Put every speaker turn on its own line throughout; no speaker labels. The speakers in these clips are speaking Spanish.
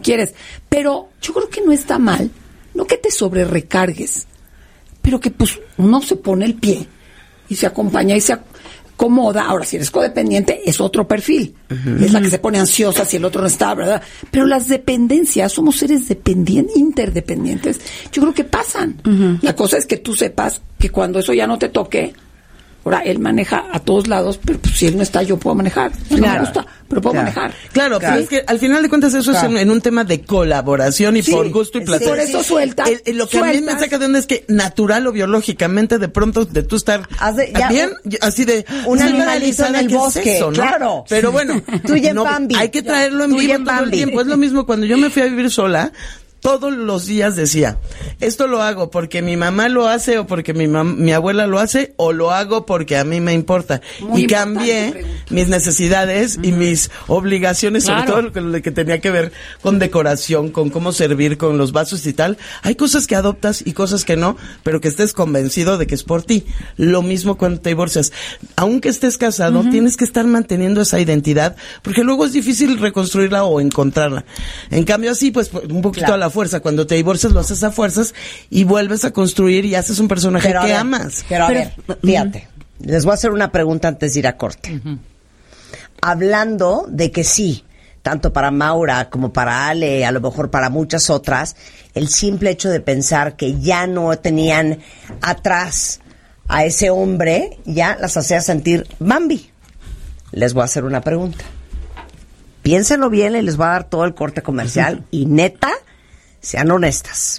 quieres. Pero yo creo que no está mal, no que te sobrerecargues, pero que pues uno se pone el pie y se acompaña y se acomoda. Ahora, si eres codependiente, es otro perfil. Uh-huh. Es la que se pone ansiosa si el otro no está, ¿verdad? Pero las dependencias, somos seres interdependientes. Yo creo que pasan. Uh-huh. La cosa es que tú sepas que cuando eso ya no te toque, ahora, él maneja a todos lados, pero pues, si él no está, yo puedo manejar. No me gusta, pero puedo manejar.
Claro, pero es que al final de cuentas eso es en un tema de colaboración y por gusto y placer.
Por eso suelta.
Lo que a mí me saca de onda es que natural o biológicamente de pronto de tú estar bien, así de
un animalito en el bosque,
eso, ¿no?
Claro.
Pero bueno,
tú y Bambi.
Hay que traerlo en vivo todo el tiempo. Es lo mismo cuando yo me fui a vivir sola. Todos los días decía, esto lo hago porque mi mamá lo hace o porque mi abuela lo hace o lo hago porque a mí me importa. Y cambié mis necesidades y mis obligaciones, sobre todo lo que tenía que ver con decoración, con cómo servir, con los vasos y tal. Hay cosas que adoptas y cosas que no, pero que estés convencido de que es por ti. Lo mismo cuando te divorcias. Aunque estés casado, tienes que estar manteniendo esa identidad porque luego es difícil reconstruirla o encontrarla. En cambio así, pues un poquito a la fuerza. Cuando te divorcias lo haces a fuerzas y vuelves a construir y haces un personaje que amas.
Pero a ver, fíjate, les voy a hacer una pregunta antes de ir a corte. Uh-huh. Hablando de que sí, tanto para Maura como para Ale, a lo mejor para muchas otras, el simple hecho de pensar que ya no tenían atrás a ese hombre, ya las hacía sentir Bambi. Les voy a hacer una pregunta. Piénsenlo bien y les voy a dar todo el corte comercial. Uh-huh. Y neta, sean honestas.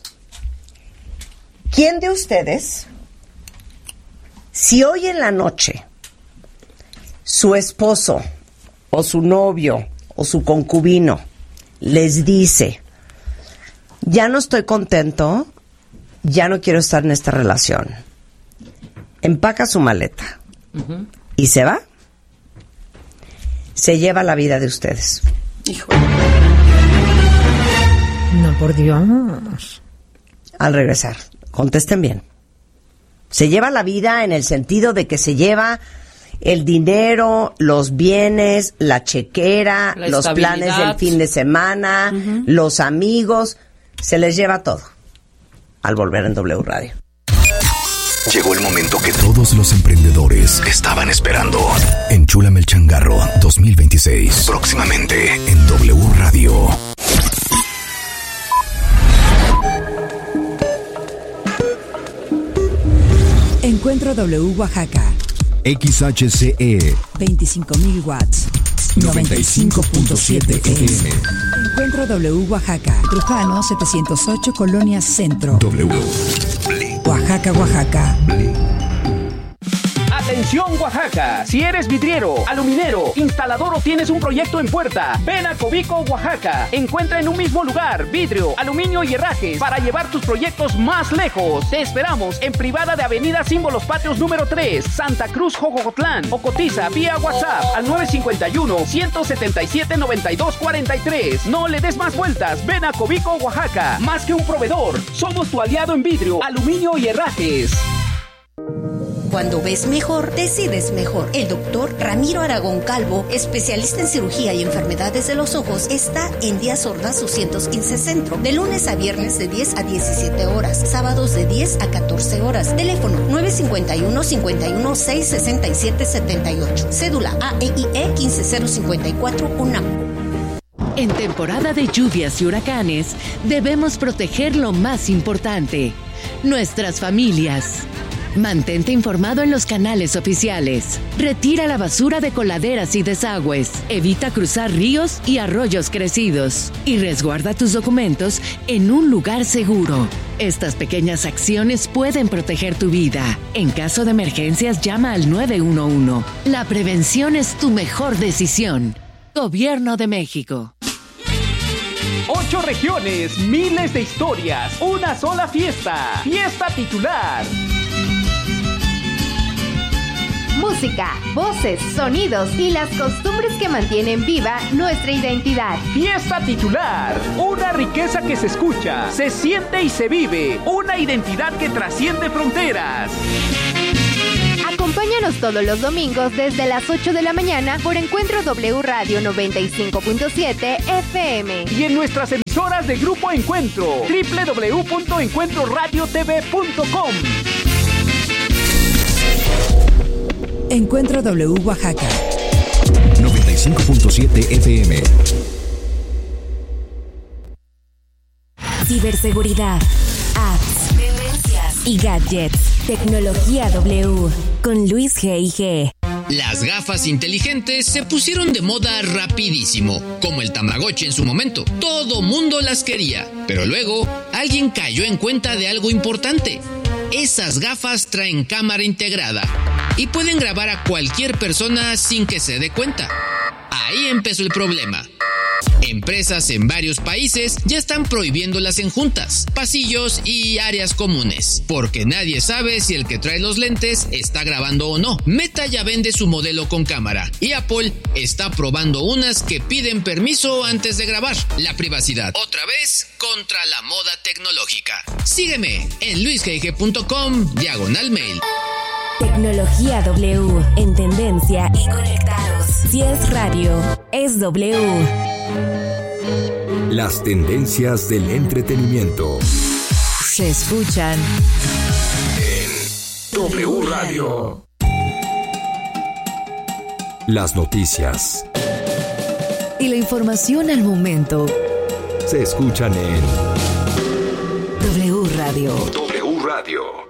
¿Quién de ustedes, si hoy en la noche su esposo o su novio o su concubino les dice, ya no estoy contento, ya no quiero estar en esta relación, empaca su maleta y se va, se lleva la vida de ustedes?
Híjole.
No, por Dios.
Al regresar, contesten bien. Se lleva la vida en el sentido de que se lleva el dinero, los bienes, la chequera, los planes del fin de semana, los amigos, se les lleva todo. Al volver en W Radio.
Llegó el momento que todos los emprendedores estaban esperando. Enchúlame el changarro 2026. Próximamente en W Radio.
Encuentro W Oaxaca.
XHCE
25,000 watts.
95.7 FM.
Encuentro W Oaxaca. Trujano 708 Colonia Centro.
W.
Oaxaca, Oaxaca.
Atención Oaxaca, si eres vidriero, aluminero, instalador o tienes un proyecto en puerta, ven a Cobico, Oaxaca. Encuentra en un mismo lugar vidrio, aluminio y herrajes para llevar tus proyectos más lejos. Te esperamos en Privada de Avenida Símbolos Patrios número 3, Santa Cruz, Jojocotlán, o cotiza vía WhatsApp al 951-177-9243. No le des más vueltas, ven a Cobico, Oaxaca. Más que un proveedor, somos tu aliado en vidrio, aluminio y herrajes.
Cuando ves mejor, decides mejor. El doctor Ramiro Aragón Calvo, especialista en cirugía y enfermedades de los ojos, está en Díaz Ordaz 215 Centro, de lunes a viernes de 10 a 17 horas, sábados de 10 a 14 horas. Teléfono 951-51-667-78. Cédula AEIE 15054 UNAM.
En temporada de lluvias y huracanes, debemos proteger lo más importante, nuestras familias. Mantente informado en los canales oficiales. Retira la basura de coladeras y desagües. Evita cruzar ríos y arroyos crecidos. Y resguarda tus documentos en un lugar seguro. Estas pequeñas acciones pueden proteger tu vida. En caso de emergencias, llama al 911. La prevención es tu mejor decisión. Gobierno de México.
8 regiones, miles de historias, una sola fiesta. Fiesta titular.
Música, voces, sonidos y las costumbres que mantienen viva nuestra identidad.
Fiesta titular, una riqueza que se escucha, se siente y se vive, una identidad que trasciende fronteras.
Acompáñanos Escúchanos todos los domingos desde las 8 de la mañana por Encuentro W Radio 95.7 FM.
Y en nuestras emisoras de Grupo Encuentro, www.encuentroradiotv.com.
Encuentro W Oaxaca
95.7 FM.
Ciberseguridad, apps, tendencias y gadgets. Tecnología W con Luis G.I.G.
Las gafas inteligentes se pusieron de moda rapidísimo, como el Tamagotchi en su momento. Todo mundo las quería, pero luego alguien cayó en cuenta de algo importante. Esas gafas traen cámara integrada y pueden grabar a cualquier persona sin que se dé cuenta. Ahí empezó el problema. Empresas en varios países ya están prohibiéndolas en juntas, pasillos y áreas comunes, porque nadie sabe si el que trae los lentes está grabando o no. Meta ya vende su modelo con cámara y Apple está probando unas que piden permiso antes de grabar. La privacidad, otra vez, contra la moda tecnológica. Sígueme en luisgg.com/mail.
Tecnología W en tendencia y conectados. Si es radio, es W.
Las tendencias del entretenimiento
se escuchan
en W Radio. Las noticias
y la información al momento
se escuchan en
W Radio.
W Radio.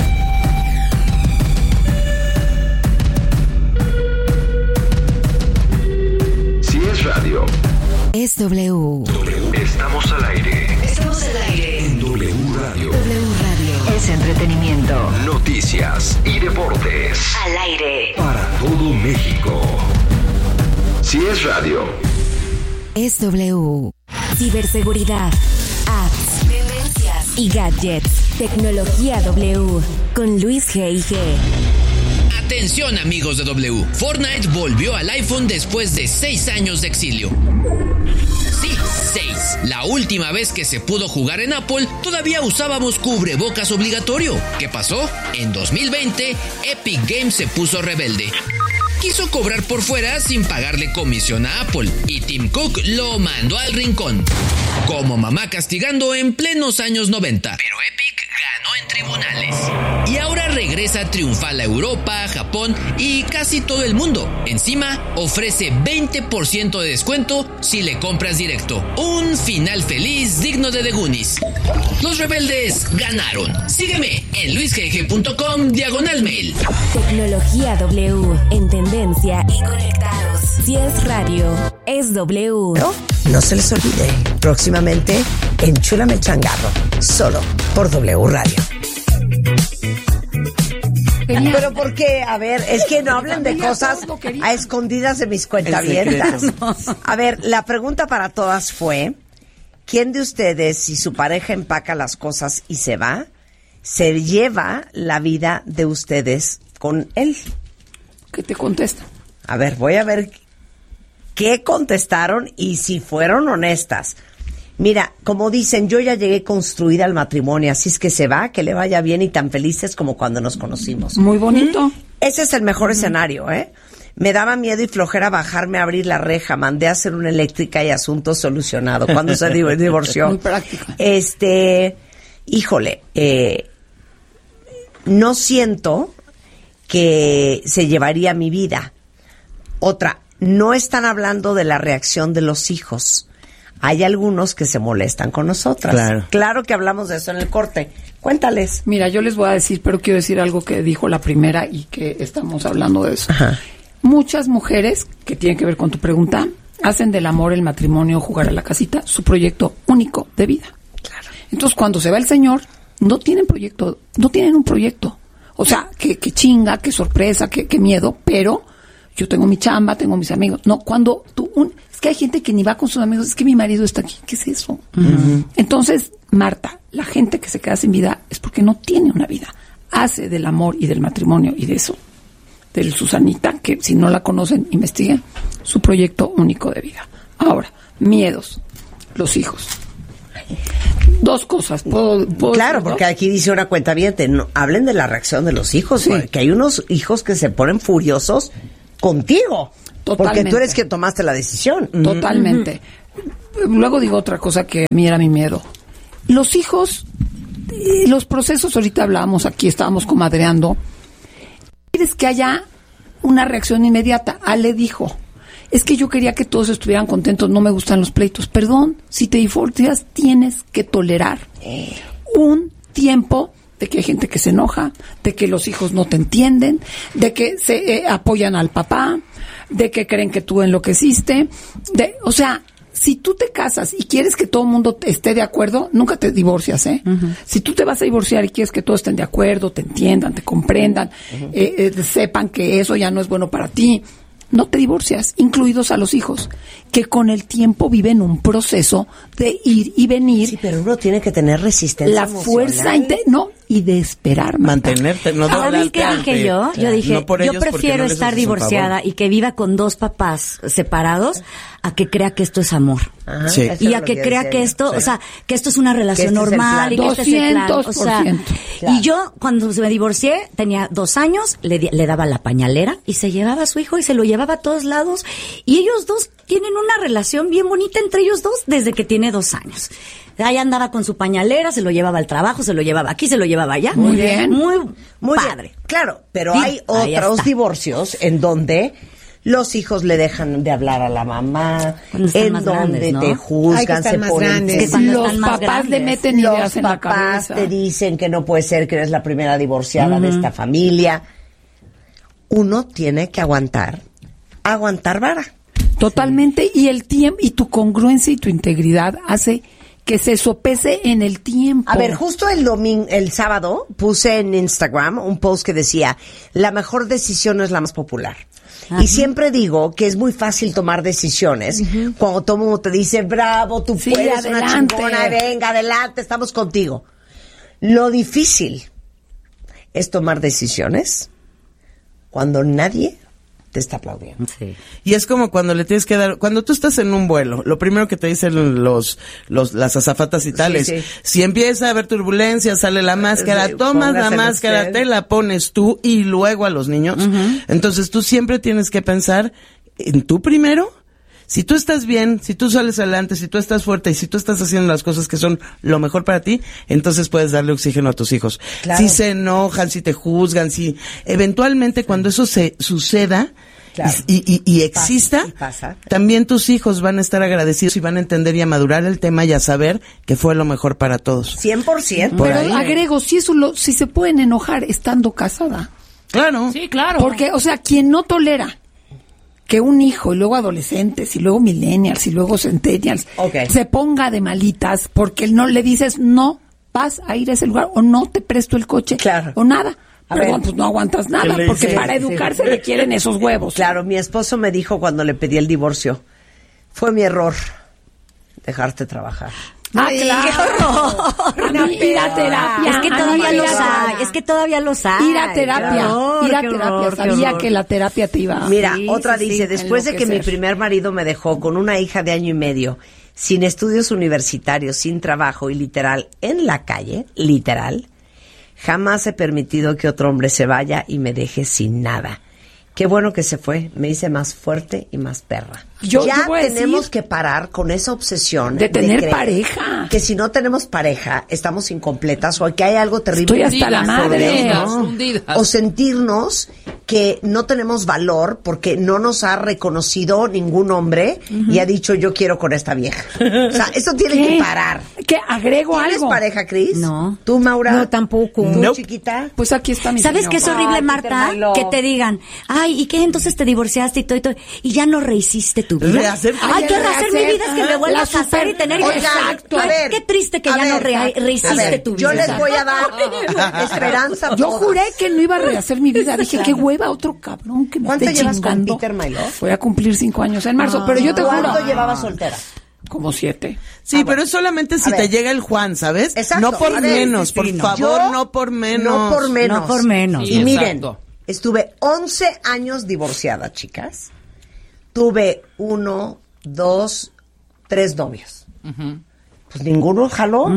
Si es radio,
es W.
Estamos al aire.
Estamos al aire.
En W Radio.
W Radio.
Es entretenimiento.
Noticias y deportes.
Al aire.
Para todo México. Si es radio,
es W.
Ciberseguridad, apps, tendencias y gadgets. Tecnología W con Luis G.I.G.
Atención amigos de W, Fortnite volvió al iPhone después de 6 años de exilio. Sí, 6. La última vez que se pudo jugar en Apple, todavía usábamos cubrebocas obligatorio. ¿Qué pasó? En 2020, Epic Games se puso rebelde. Quiso cobrar por fuera sin pagarle comisión a Apple y Tim Cook lo mandó al rincón. Como mamá castigando en plenos años 90. Pero Epic ganó en tribunales. Y ahora regresa triunfal a Europa, Japón y casi todo el mundo. Encima, ofrece 20% de descuento si le compras directo. Un final feliz digno de The Goonies. Los rebeldes ganaron. Sígueme en luisgg.com/mail.
Tecnología W en tendencia y conectados. Si es radio, es W.
No se les olvide, próximamente Enchúlame el Changarro, solo por W Radio. Pero ¿por qué? A ver, es que no hablen de cosas a escondidas de mis cuentavientas. A ver, la pregunta para todas fue, ¿quién de ustedes, si su pareja empaca las cosas y se va, se lleva la vida de ustedes con él?
¿Qué te contesta?
A ver, voy a ver qué contestaron y si fueron honestas. Mira, como dicen, yo ya llegué construida al matrimonio, así es que se va, que le vaya bien y tan felices como cuando nos conocimos.
Muy bonito.
Ese es el mejor escenario, ¿eh? Me daba miedo y flojera bajarme a abrir la reja, mandé a hacer una eléctrica y asunto solucionado. Cuando se divorció.
Muy práctico.
Híjole, no siento que se llevaría mi vida. Otra, no están hablando de la reacción de los hijos. Hay algunos que se molestan con nosotras. Claro que hablamos de eso en el corte. Cuéntales.
Mira, yo les voy a decir, pero quiero decir algo que dijo la primera y que estamos hablando de eso.
Ajá.
Muchas mujeres, que tienen que ver con tu pregunta, hacen del amor, el matrimonio, jugar a la casita, su proyecto único de vida.
Claro.
Entonces, cuando se va el señor, no tienen un proyecto. O sea, que chinga, que sorpresa, que miedo, pero yo tengo mi chamba, tengo mis amigos. No, cuando es que hay gente que ni va con sus amigos, es que mi marido está aquí. ¿Qué es eso?
Uh-huh.
Entonces, Marta, la gente que se queda sin vida es porque no tiene una vida. Hace del amor y del matrimonio y de eso, del Susanita, que si no la conocen, investiguen, su proyecto único de vida. Ahora, miedos, los hijos. Dos cosas. ¿Puedo
claro,
decir,
porque
¿no?
aquí dice una cuentaviente, no, hablen de la reacción de los hijos,
Sí.
que hay unos hijos que se ponen furiosos contigo.
Totalmente.
Porque tú eres quien tomaste la decisión.
Totalmente. Luego digo otra cosa que a mí era mi miedo. Los hijos, los procesos, ahorita hablábamos aquí, estábamos comadreando. ¿Quieres que haya una reacción inmediata? Ale dijo, es que yo quería que todos estuvieran contentos, no me gustan los pleitos. Perdón, si te divorcias tienes que tolerar un tiempo de que hay gente que se enoja, de que los hijos no te entienden, de que se apoyan al papá, de que creen que tú enloqueciste, o sea, si tú te casas y quieres que todo el mundo esté de acuerdo, nunca te divorcias, ¿eh? Uh-huh. Si tú te vas a divorciar y quieres que todos estén de acuerdo, te entiendan, te comprendan, sepan que eso ya no es bueno para ti, no te divorcias, incluidos a los hijos, que con el tiempo viven un proceso de ir y venir.
Sí, pero uno tiene que tener resistencia
la fuerza y de esperar,
mantenerte, no
¿A mí qué dije yo? Yo dije,
no
yo prefiero estar divorciada y que viva con dos papás separados a que crea que esto es amor.
Ajá,
sí.
Y a que crea que esto, o sea, que esto es una relación normal y que este es el plan. O sea,
claro.
Y yo cuando me divorcié tenía 2 años, le daba la pañalera y se llevaba a su hijo y se lo llevaba a todos lados y ellos dos tienen una relación bien bonita entre ellos dos desde que tiene 2 años. Ahí andaba con su pañalera, se lo llevaba al trabajo, se lo llevaba aquí, se lo llevaba allá.
Muy bien.
Muy padre.
Bien. Claro, pero
Sí,
hay otros divorcios en donde los hijos le dejan de hablar a la mamá, en donde
grandes, ¿no?
te juzgan, se ponen
los papás le meten ideas en la cabeza.
Te dicen que no puede ser que eres la primera divorciada de esta familia. Uno tiene que aguantar vara.
Totalmente, y el tiempo, y tu congruencia y tu integridad hace que se sopese en el tiempo.
A ver, justo el sábado puse en Instagram un post que decía, la mejor decisión es la más popular. Ajá. Y siempre digo que es muy fácil tomar decisiones cuando todo el mundo te dice, bravo, tú puedes, adelante. Una chingona, venga, adelante, estamos contigo. Lo difícil es tomar decisiones cuando nadie te está aplaudiendo.
Sí.
Y es como cuando le tienes que dar, cuando tú estás en un vuelo, lo primero que te dicen las azafatas y tales, si empieza a haber turbulencia, sale la máscara, tomas la máscara, te la pones tú y luego a los niños. Entonces tú siempre tienes que pensar en tú primero. Si tú estás bien, si tú sales adelante, si tú estás fuerte y si tú estás haciendo las cosas que son lo mejor para ti, entonces puedes darle oxígeno a tus hijos. Claro. Si se enojan, si te juzgan, si eventualmente cuando eso se suceda, claro, y exista, pasa. También tus hijos van a estar agradecidos y van a entender y a madurar el tema y a saber que fue lo mejor para todos.
100%.
Pero agrego, si se pueden enojar estando casada.
Claro.
Sí, claro. Porque, o sea, quien no tolera que un hijo y luego adolescentes y luego millennials y luego centennials se ponga de malitas porque no le dices no vas a ir a ese lugar o no te presto el coche o nada. Perdón, pues no aguantas nada porque para educarse le quieren esos huevos.
Claro, mi esposo me dijo cuando le pedí el divorcio, fue mi error dejarte trabajar.
¡Ay, claro! Ir a terapia.
Es que todavía los hay.
Ir a terapia. Sabía que la terapia te iba.
Mira, otra dice, después de que mi primer marido me dejó con una hija de 1 año y medio, sin estudios universitarios, sin trabajo y literal en la calle, jamás he permitido que otro hombre se vaya y me deje sin nada. Qué bueno que se fue, me hice más fuerte y más perra. Ya tenemos que parar con esa obsesión
de tener pareja.
Que si no tenemos pareja, estamos incompletas o que hay algo terrible.
Estoy hasta la madre.
O sentirnos que no tenemos valor porque no nos ha reconocido ningún hombre y ha dicho yo quiero con esta vieja. O sea, eso tiene que parar.
¿Qué? Agrego algo.
¿Tienes pareja, Cris?
No.
¿Tú, Maura?
No, tampoco.
¿Tú, chiquita?
Pues aquí está mi
¿Sabes qué es horrible, Marta? Que te digan, ay, ¿y qué? Entonces te divorciaste y ya no rehiciste tu vida.
Rehacer
mi vida es que me vuelva a casar y tener hijos.
Exacto.
Qué triste que ya no rehiciste tu vida.
Yo les voy a dar esperanza.
Yo juré que no iba a rehacer mi vida. Dije, qué hueva, otro cabrón que me esté chingando.
¿Cuánto llevas con Peter, my love?
Voy a cumplir 5 años en marzo, pero yo te juro.
¿Cuánto llevabas soltera?
Como 7.
Sí, pero es solamente si te llega el Juan, ¿sabes?
Exacto.
No por menos, por favor, no por menos.
No por menos.
No por menos.
Y miren, estuve 11 años divorciada, chicas. Tuve 1, 2, 3 novios. Pues ninguno jaló.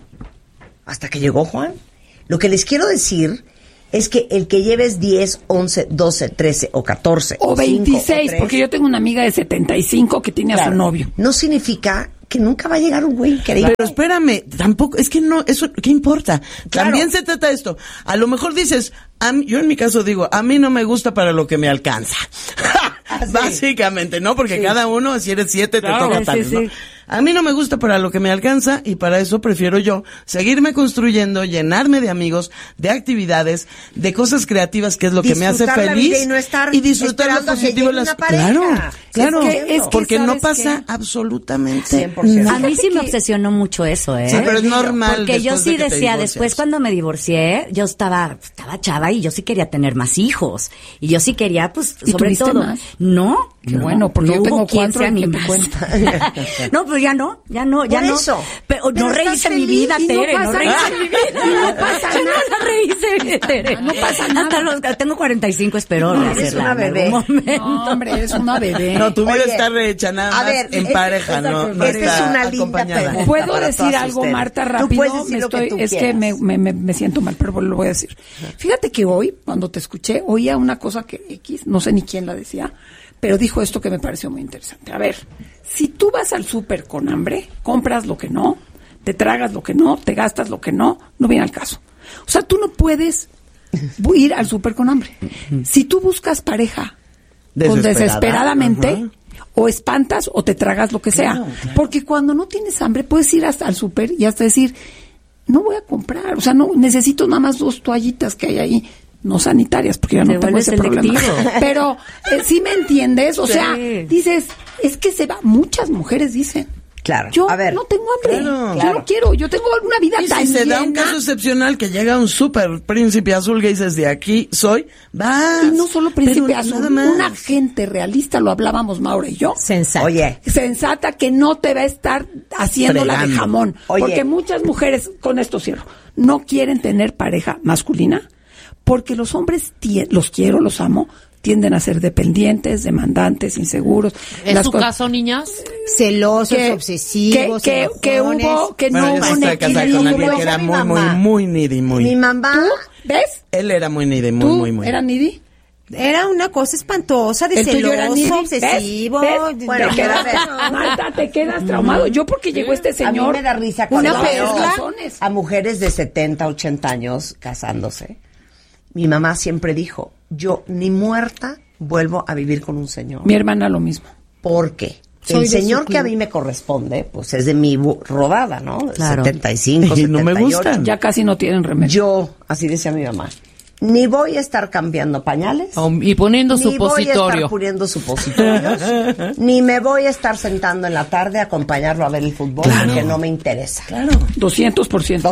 Hasta que llegó Juan. Lo que les quiero decir es que el que lleves 10, 11, 12, 13 o 14
o 26,
5, o 3,
porque yo tengo una amiga de 75 que tiene a su novio.
No significa que nunca va a llegar un güey increíble.
Pero espérame, tampoco, es que no, eso, ¿qué importa? Claro. También se trata de esto. A lo mejor dices, yo en mi caso digo, a mí no me gusta para lo que me alcanza. Básicamente, ¿no? Porque cada uno, si eres 7, te toca tal, ¿no? A mí no me gusta para lo que me alcanza y para eso prefiero yo seguirme construyendo, llenarme de amigos, de actividades, de cosas creativas, que es lo que me hace feliz, y disfrutar lo positivo de las Claro, es que porque no pasa absolutamente
100%.
A mí sí me obsesionó mucho eso,
Sí, pero es normal.
Porque yo sí decía, después cuando me divorcié, yo estaba chava y yo sí quería tener más hijos. Y yo sí quería, pues, sobre todo.
Más?
No.
Qué bueno, porque yo tengo 4 ni me cuenta.
No, pero ya no.
Por eso.
Pero no rehice mi vida, Tere. No rehice mi vida.
No pasa nada.
No rehice, Tere.
No pasa nada.
Tengo 45, espero rehacerla.
Eres una bebé.
No, hombre, eres una bebé.
No, tu vida está rehecha nada más en pareja, no
esta
está
es una linda
acompañada.
pregunta.
¿Puedo decir algo, Marta, rápido? Es que me siento mal, pero lo voy a decir. Fíjate que hoy, cuando te escuché, oía una cosa que no sé ni quién la decía, pero dijo esto que me pareció muy interesante. A ver, si tú vas al súper con hambre, compras lo que no, te tragas lo que no, te gastas lo que no viene al caso. O sea, tú no puedes ir al súper con hambre. Si tú buscas pareja desesperadamente, o espantas o te tragas lo que sea. Claro. Porque cuando no tienes hambre, puedes ir hasta al súper y hasta decir, no voy a comprar, o sea, no necesito nada más 2 toallitas que hay ahí. No sanitarias, porque ya no tengo ese problema. Pero, ¿sí me entiendes? O sea, dices, es que se va. Muchas mujeres dicen.
Claro.
Yo
a ver,
no tengo hambre. Yo no quiero. Yo tengo una vida tan
llena. Si se da un
llena.
caso excepcional que llega un súper príncipe azul que dices, de aquí soy, vas.
Y no solo príncipe azul, una gente realista, lo hablábamos Maura y yo.
Sensata.
Oye.
Sensata, que no te va a estar haciendo la de jamón.
Oye.
Porque muchas mujeres, con esto cierro, no quieren tener pareja masculina. Porque los hombres, los quiero, los amo, tienden a ser dependientes, demandantes, inseguros.
¿Es su caso, niñas?
Celosos, obsesivos,
que hubo, que
bueno,
no hubo un
equilibrio. Con alguien que era muy needy, muy.
Mi mamá,
¿tú? ¿Ves?
Él era muy needy, muy.
¿Era needy?
Era una cosa espantosa de celoso, obsesivo.
¿Ves? Bueno, Marta, te quedas traumado. Yo porque llegó este señor.
A mí me da risa cuando veo a mujeres de 70, 80 años casándose. Mi mamá siempre dijo, yo ni muerta vuelvo a vivir con un señor.
Mi hermana lo mismo.
Porque el señor que a mí me corresponde, pues es de mi rodada, ¿no?
Claro.
75, 78.
Y no me gustan.
Ya casi no tienen remedio.
Yo, así decía mi mamá, ni voy a estar cambiando pañales.
Y poniendo
ni
supositorio.
Ni voy a estar poniendo supositorios. Ni me voy a estar sentando en la tarde a acompañarlo a ver el fútbol, porque no me interesa.
Claro. 200%.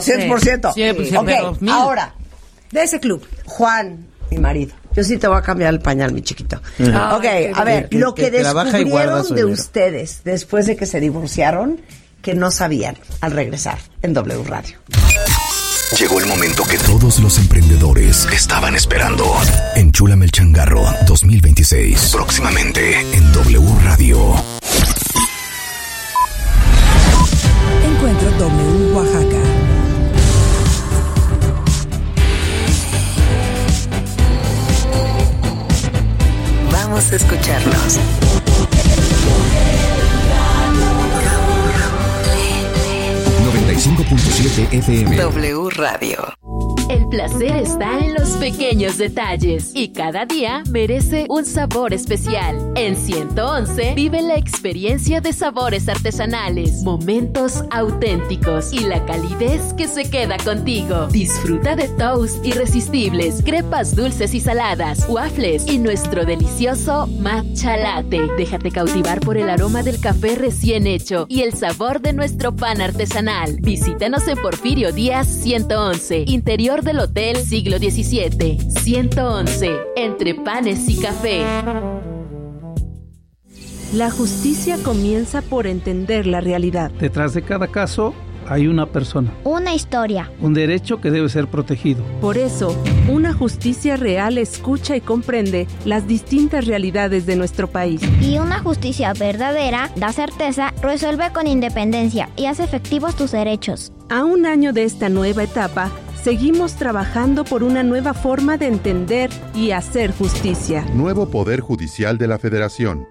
200%.
Sí,
ok, ahora.
De ese club.
Juan, mi marido. Yo sí te voy a cambiar el pañal, mi chiquito. Ok, a ver, lo que descubrieron de ustedes después de que se divorciaron, que no sabían al regresar en W Radio.
Llegó el momento que todos los emprendedores estaban esperando. Enchúlame el changarro 2026. Próximamente en W Radio.
Encuentro W Oaxaca.
Vamos a escucharnos.
FM.
W Radio.
El placer está en los pequeños detalles y cada día merece un sabor especial. En 111 vive la experiencia de sabores artesanales, momentos auténticos y la calidez que se queda contigo. Disfruta de toast irresistibles, crepas dulces y saladas, waffles y nuestro delicioso matcha latte. Déjate cautivar por el aroma del café recién hecho y el sabor de nuestro pan artesanal. Visítanos en Porfirio Díaz 111, interior del Hotel Siglo XVII. 111, entre panes y café.
La justicia comienza por entender la realidad.
Detrás de cada caso
hay una persona.
Una historia.
Un derecho que debe ser protegido.
Por eso, una justicia real escucha y comprende las distintas realidades de nuestro país.
Y una justicia verdadera da certeza, resuelve con independencia y hace efectivos tus derechos.
A un año de esta nueva etapa, seguimos trabajando por una nueva forma de entender y hacer justicia.
Nuevo Poder Judicial de la Federación.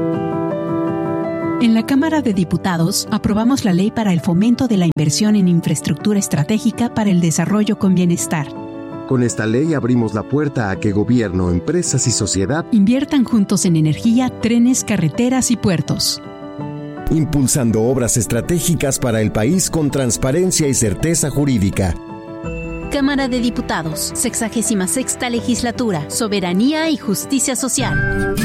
En la Cámara de Diputados aprobamos la Ley para el Fomento de la Inversión en Infraestructura Estratégica para el Desarrollo con Bienestar.
Con esta ley abrimos la puerta a que gobierno, empresas y sociedad
inviertan juntos en energía, trenes, carreteras y puertos.
Impulsando obras estratégicas para el país con transparencia y certeza jurídica.
Cámara de Diputados, 66ª Legislatura, Soberanía y Justicia Social.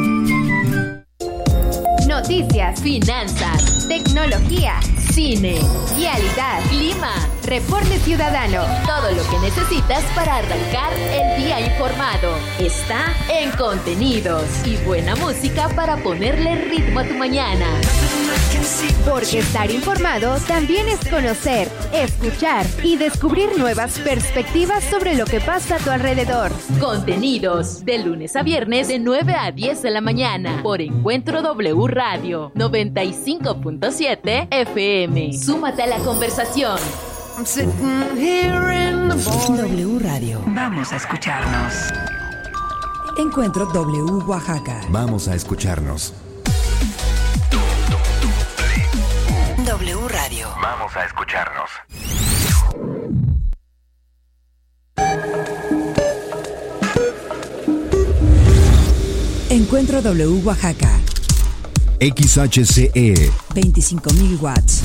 Noticias, finanzas, tecnología, cine, vialidad, clima, reporte ciudadano. Todo lo que necesitas para arrancar el día informado está en Contenidos y buena música para ponerle ritmo a tu mañana. Porque estar informado también es conocer, escuchar y descubrir nuevas perspectivas sobre lo que pasa a tu alrededor. Contenidos, de lunes a viernes de 9 a 10 de la mañana por Encuentro W Radio 95.7 FM. Súmate a la conversación.
W Radio. Vamos a escucharnos. Encuentro W Oaxaca.
Vamos a escucharnos.
W Radio.
Vamos a escucharnos.
Encuentro W Oaxaca.
XHCE
25,000 watts.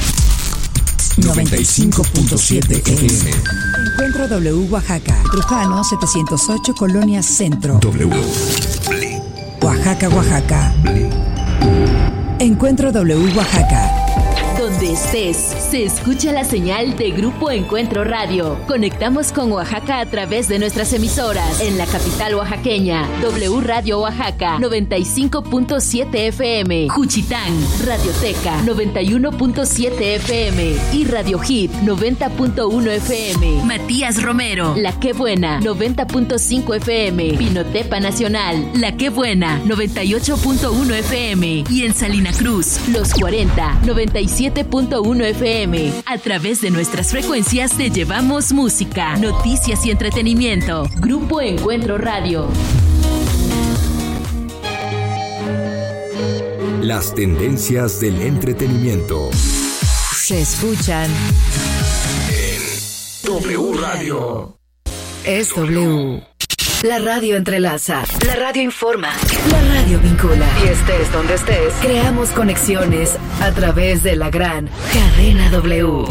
95.7 FM. Encuentro W Oaxaca. Trujano 708 Colonia Centro.
W.
Oaxaca, Oaxaca. Encuentro W Oaxaca.
Donde estés, se escucha la señal de Grupo Encuentro Radio. Conectamos con Oaxaca a través de nuestras emisoras. En la capital oaxaqueña, W Radio Oaxaca, 95.7 FM. Juchitán, Radioteca, 91.7 FM. Y Radio Hit, 90.1 FM. Matías Romero, La Qué Buena, 90.5 FM. Pinotepa Nacional, La Qué Buena, 98.1 FM. Y en Salina Cruz, Los 40, 97.1 FM. A través de nuestras frecuencias te llevamos música, noticias y entretenimiento. Grupo Encuentro Radio.
Las tendencias del entretenimiento
se escuchan
en W Radio.
Es W. La radio entrelaza, la radio informa, la radio vincula. Y estés donde estés, creamos conexiones a través de la gran cadena W.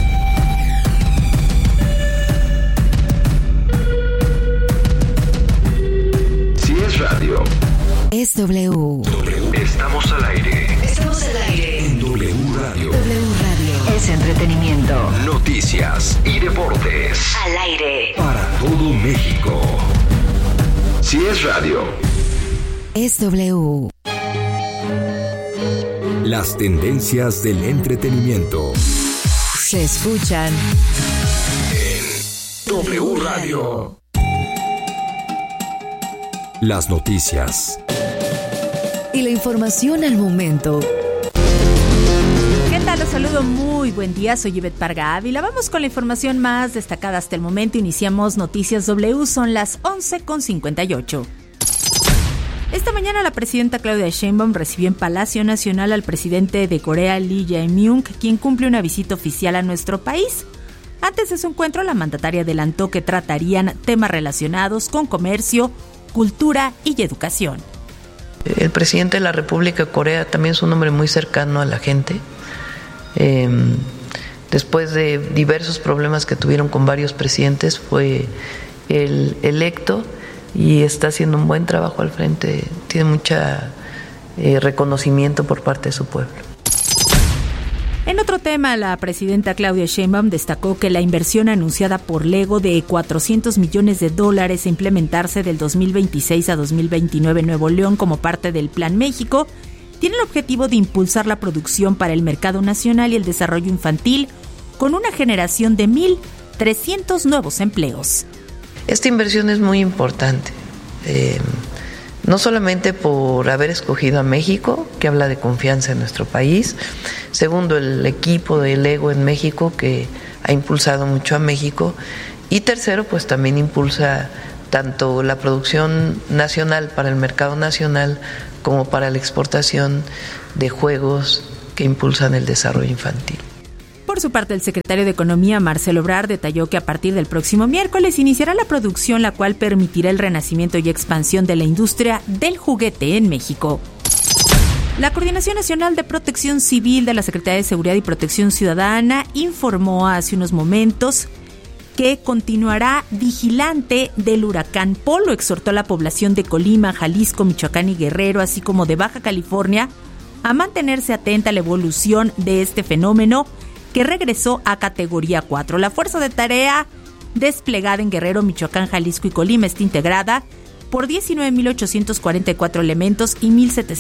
Si es radio,
es W.
Estamos al aire.
Estamos al aire.
En W Radio.
W Radio. Es entretenimiento.
Noticias y deportes.
Al aire.
Para todo México. Si es radio,
es W.
Las tendencias del entretenimiento
se escuchan
en W Radio. Las noticias
y la información al momento.
¿Qué tal? Los saludo, muy buen día, soy Ivette Parga Ávila. Vamos con la información más destacada hasta el momento. Iniciamos Noticias W, son las 11:58. Esta mañana la presidenta Claudia Sheinbaum recibió en Palacio Nacional al presidente de Corea, Lee Jae-myung, quien cumple una visita oficial a nuestro país. Antes de su encuentro, la mandataria adelantó que tratarían temas relacionados con comercio, cultura y educación.
El presidente de la República de Corea también es un hombre muy cercano a la gente. Después de diversos problemas que tuvieron con varios presidentes, fue el electo y está haciendo un buen trabajo al frente. Tiene mucho reconocimiento por parte de su pueblo.
En otro tema, la presidenta Claudia Sheinbaum destacó que la inversión anunciada por Lego de $400 millones a implementarse del 2026 a 2029 en Nuevo León como parte del Plan México tiene el objetivo de impulsar la producción para el mercado nacional y el desarrollo infantil con una generación de 1,300 nuevos empleos.
Esta inversión es muy importante, no solamente por haber escogido a México, que habla de confianza en nuestro país, segundo, el equipo de Lego en México, que ha impulsado mucho a México, y tercero, pues también impulsa tanto la producción nacional para el mercado nacional como para la exportación de juegos que impulsan el desarrollo infantil.
Por su parte, el secretario de Economía, Marcelo Ebrard, detalló que a partir del próximo miércoles iniciará la producción, la cual permitirá el renacimiento y expansión de la industria del juguete en México. La Coordinación Nacional de Protección Civil de la Secretaría de Seguridad y Protección Ciudadana informó hace unos momentos que continuará vigilante del huracán Polo. Exhortó a la población de Colima, Jalisco, Michoacán y Guerrero, así como de Baja California, a mantenerse atenta a la evolución de este fenómeno, que regresó a categoría 4. La fuerza de tarea desplegada en Guerrero, Michoacán, Jalisco y Colima está integrada por 19,844 elementos y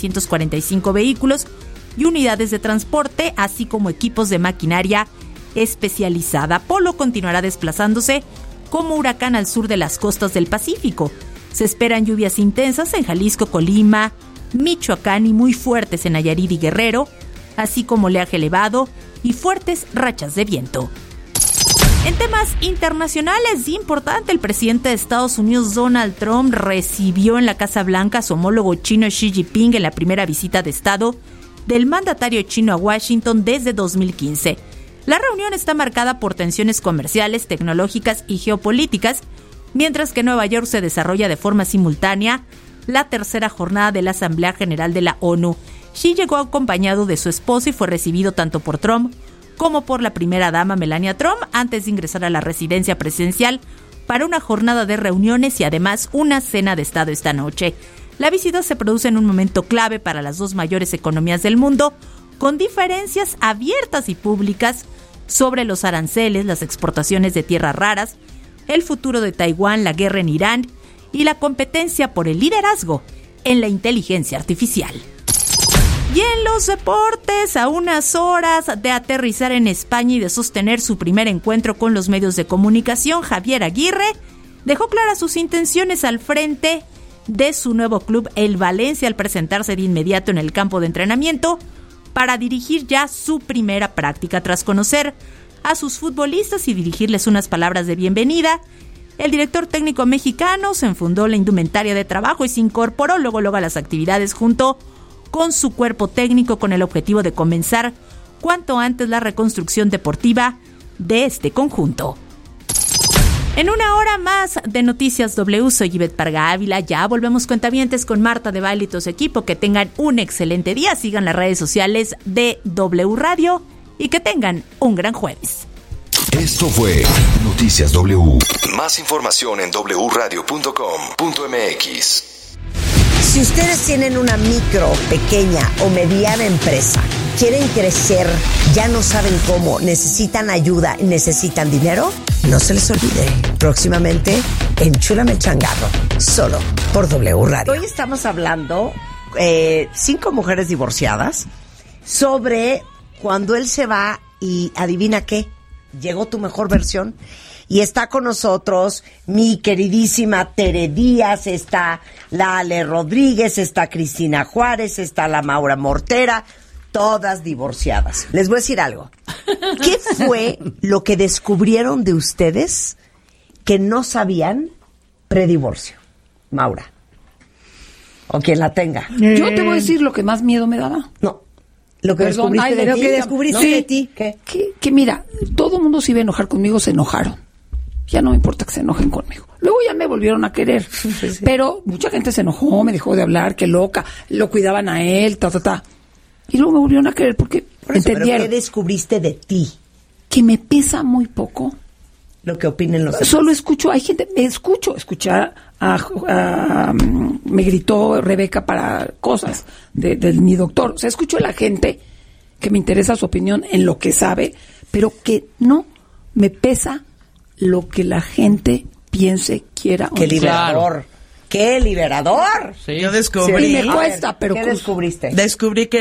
1,745 vehículos y unidades de transporte, así como equipos de maquinaria especializada. Polo continuará desplazándose como huracán al sur de las costas del Pacífico. Se esperan lluvias intensas en Jalisco, Colima, Michoacán y muy fuertes en Nayarit y Guerrero, así como oleaje elevado y fuertes rachas de viento. En temas internacionales, importante, el presidente de Estados Unidos, Donald Trump, recibió en la Casa Blanca a su homólogo chino Xi Jinping en la primera visita de Estado del mandatario chino a Washington desde 2015. La reunión está marcada por tensiones comerciales, tecnológicas y geopolíticas, mientras que en Nueva York se desarrolla de forma simultánea la tercera jornada de la Asamblea General de la ONU. Xi llegó acompañado de su esposa y fue recibido tanto por Trump como por la primera dama Melania Trump antes de ingresar a la residencia presidencial para una jornada de reuniones y además una cena de Estado esta noche. La visita se produce en un momento clave para las dos mayores economías del mundo, con diferencias abiertas y públicas sobre los aranceles, las exportaciones de tierras raras, el futuro de Taiwán, la guerra en Irán y la competencia por el liderazgo en la inteligencia artificial. Y en los deportes, a unas horas de aterrizar en España y de sostener su primer encuentro con los medios de comunicación, Javier Aguirre dejó claras sus intenciones al frente de su nuevo club, el Valencia, al presentarse de inmediato en el campo de entrenamiento para dirigir ya su primera práctica. Tras conocer a sus futbolistas y dirigirles unas palabras de bienvenida, el director técnico mexicano se enfundó la indumentaria de trabajo y se incorporó luego a las actividades junto con su cuerpo técnico, con el objetivo de comenzar cuanto antes la reconstrucción deportiva de este conjunto. En una hora más de Noticias W, soy Ivette Parga Ávila. Ya volvemos, cuentavientes, con Marta de Baile y todo su equipo. Que tengan un excelente día, sigan las redes sociales de W Radio y que tengan un gran jueves.
Esto fue Noticias W. Más información en wradio.com.mx.
Si ustedes tienen una micro, pequeña o mediana empresa, quieren crecer, ya no saben cómo, necesitan ayuda y necesitan dinero, no se les olvide. Próximamente, Enchúlame el Changarro, solo por W Radio. Hoy estamos hablando, 5 mujeres divorciadas, sobre cuando él se va y adivina qué, llegó tu mejor versión. Y está con nosotros mi queridísima Tere Díaz, está la Ale Rodríguez, está Cristina Juárez, está la Maura Mortera, todas divorciadas. Les voy a decir algo. ¿Qué fue lo que descubrieron de ustedes que no sabían predivorcio? Maura. O quien la tenga.
Yo te voy a decir lo que más miedo me daba.
No. Lo que descubriste de ti.
Lo que descubriste de ti. Que mira, todo el mundo se iba a enojar conmigo, se enojaron. Ya no me importa que se enojen conmigo. Luego ya me volvieron a querer. Sí. Pero mucha gente se enojó, me dejó de hablar, qué loca. Lo cuidaban a él, Y luego me volvieron a querer porque entendieron.
¿Pero qué descubriste de ti?
Que me pesa muy poco
lo que opinen los demás.
Solo escucho, hay gente, escuchar me gritó Rebeca para cosas de mi doctor. O sea, escucho a la gente que me interesa su opinión en lo que sabe, pero que no me pesa lo que la gente piense, quiera.
¡Qué liberador! Claro. ¡Qué liberador!
Sí. Yo descubrí.
Sí, me cuesta, pero
¿qué descubriste?
Descubrí que era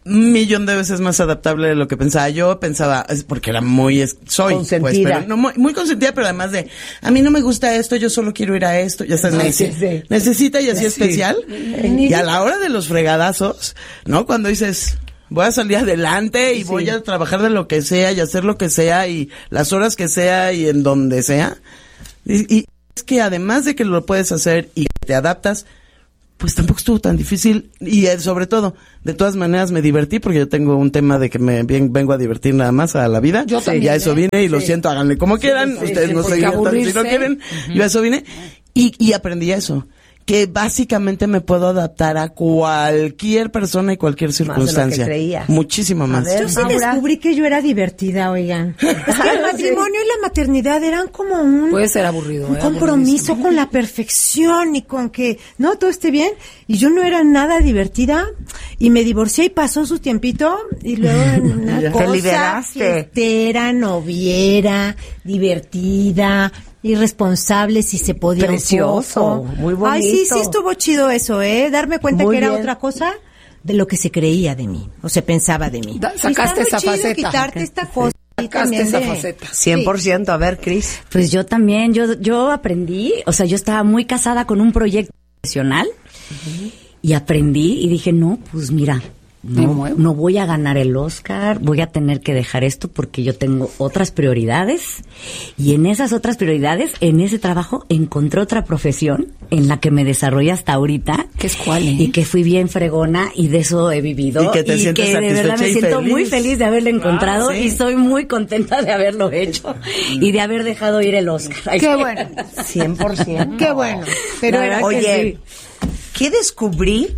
1,000,000 de veces más adaptable de lo que pensaba. Yo pensaba, porque era soy consentida. Pues, pero no, muy consentida, pero además de, a mí no me gusta esto, yo solo quiero ir a esto, ya sabes, necesita y así especial. Y a la hora de los fregadazos, ¿no? Cuando dices, voy a salir adelante y voy a trabajar de lo que sea y hacer lo que sea y las horas que sea y en donde sea. Y es que además de que lo puedes hacer y te adaptas, pues tampoco estuvo tan difícil y sobre todo, de todas maneras me divertí porque yo tengo un tema de que vengo a divertir nada más a la vida. Yo también. Y a eso vine y lo siento, háganle como quieran, ustedes no se diviertan si no quieren, yo a eso vine y aprendí eso. Que básicamente me puedo adaptar a cualquier persona y cualquier circunstancia. Más de lo que creías. Muchísimo más.
Yo sí descubrí que yo era divertida, oigan. Es que el matrimonio y la maternidad eran como
puede ser aburrido,
un compromiso con la perfección y con que no todo esté bien. Y yo no era nada divertida y me divorcié y pasó su tiempito y luego en una cosa fiestera, noviera, divertida, irresponsable si se podía.
Precioso, muy bonito.
Ay, sí estuvo chido eso, darme cuenta muy que era otra cosa de lo que se creía de mí, o se pensaba de mí.
Sacaste esa faceta.
Quitarte esta cosa.
Sacaste esa faceta.
100%, a ver, Cris.
Pues yo también, yo aprendí, o sea, yo estaba muy casada con un proyecto profesional y aprendí y dije, no, pues mira, no voy a ganar el Oscar, voy a tener que dejar esto porque yo tengo otras prioridades y en esas otras prioridades, en ese trabajo encontré otra profesión en la que me desarrollé hasta ahorita.
¿Qué es cuál?
Y que fui bien fregona y de eso he vivido
y que de
verdad me siento muy feliz de haberlo encontrado y soy muy contenta de haberlo hecho y de haber dejado ir el Oscar.
Qué bueno.
100%.
Qué bueno. Pero
oye, ¿qué descubrí?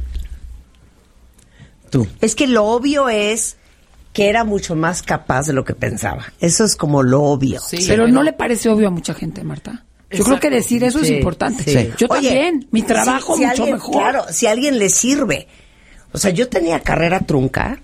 Tú.
Es que lo obvio es que era mucho más capaz de lo que pensaba. Eso es como lo obvio.
Sí, pero no le parece obvio a mucha gente, Marta. Yo creo que decir eso es importante. Sí. Yo también, mi trabajo mucho
alguien,
mejor.
Claro, si a alguien le sirve. O sea, yo tenía carrera trunca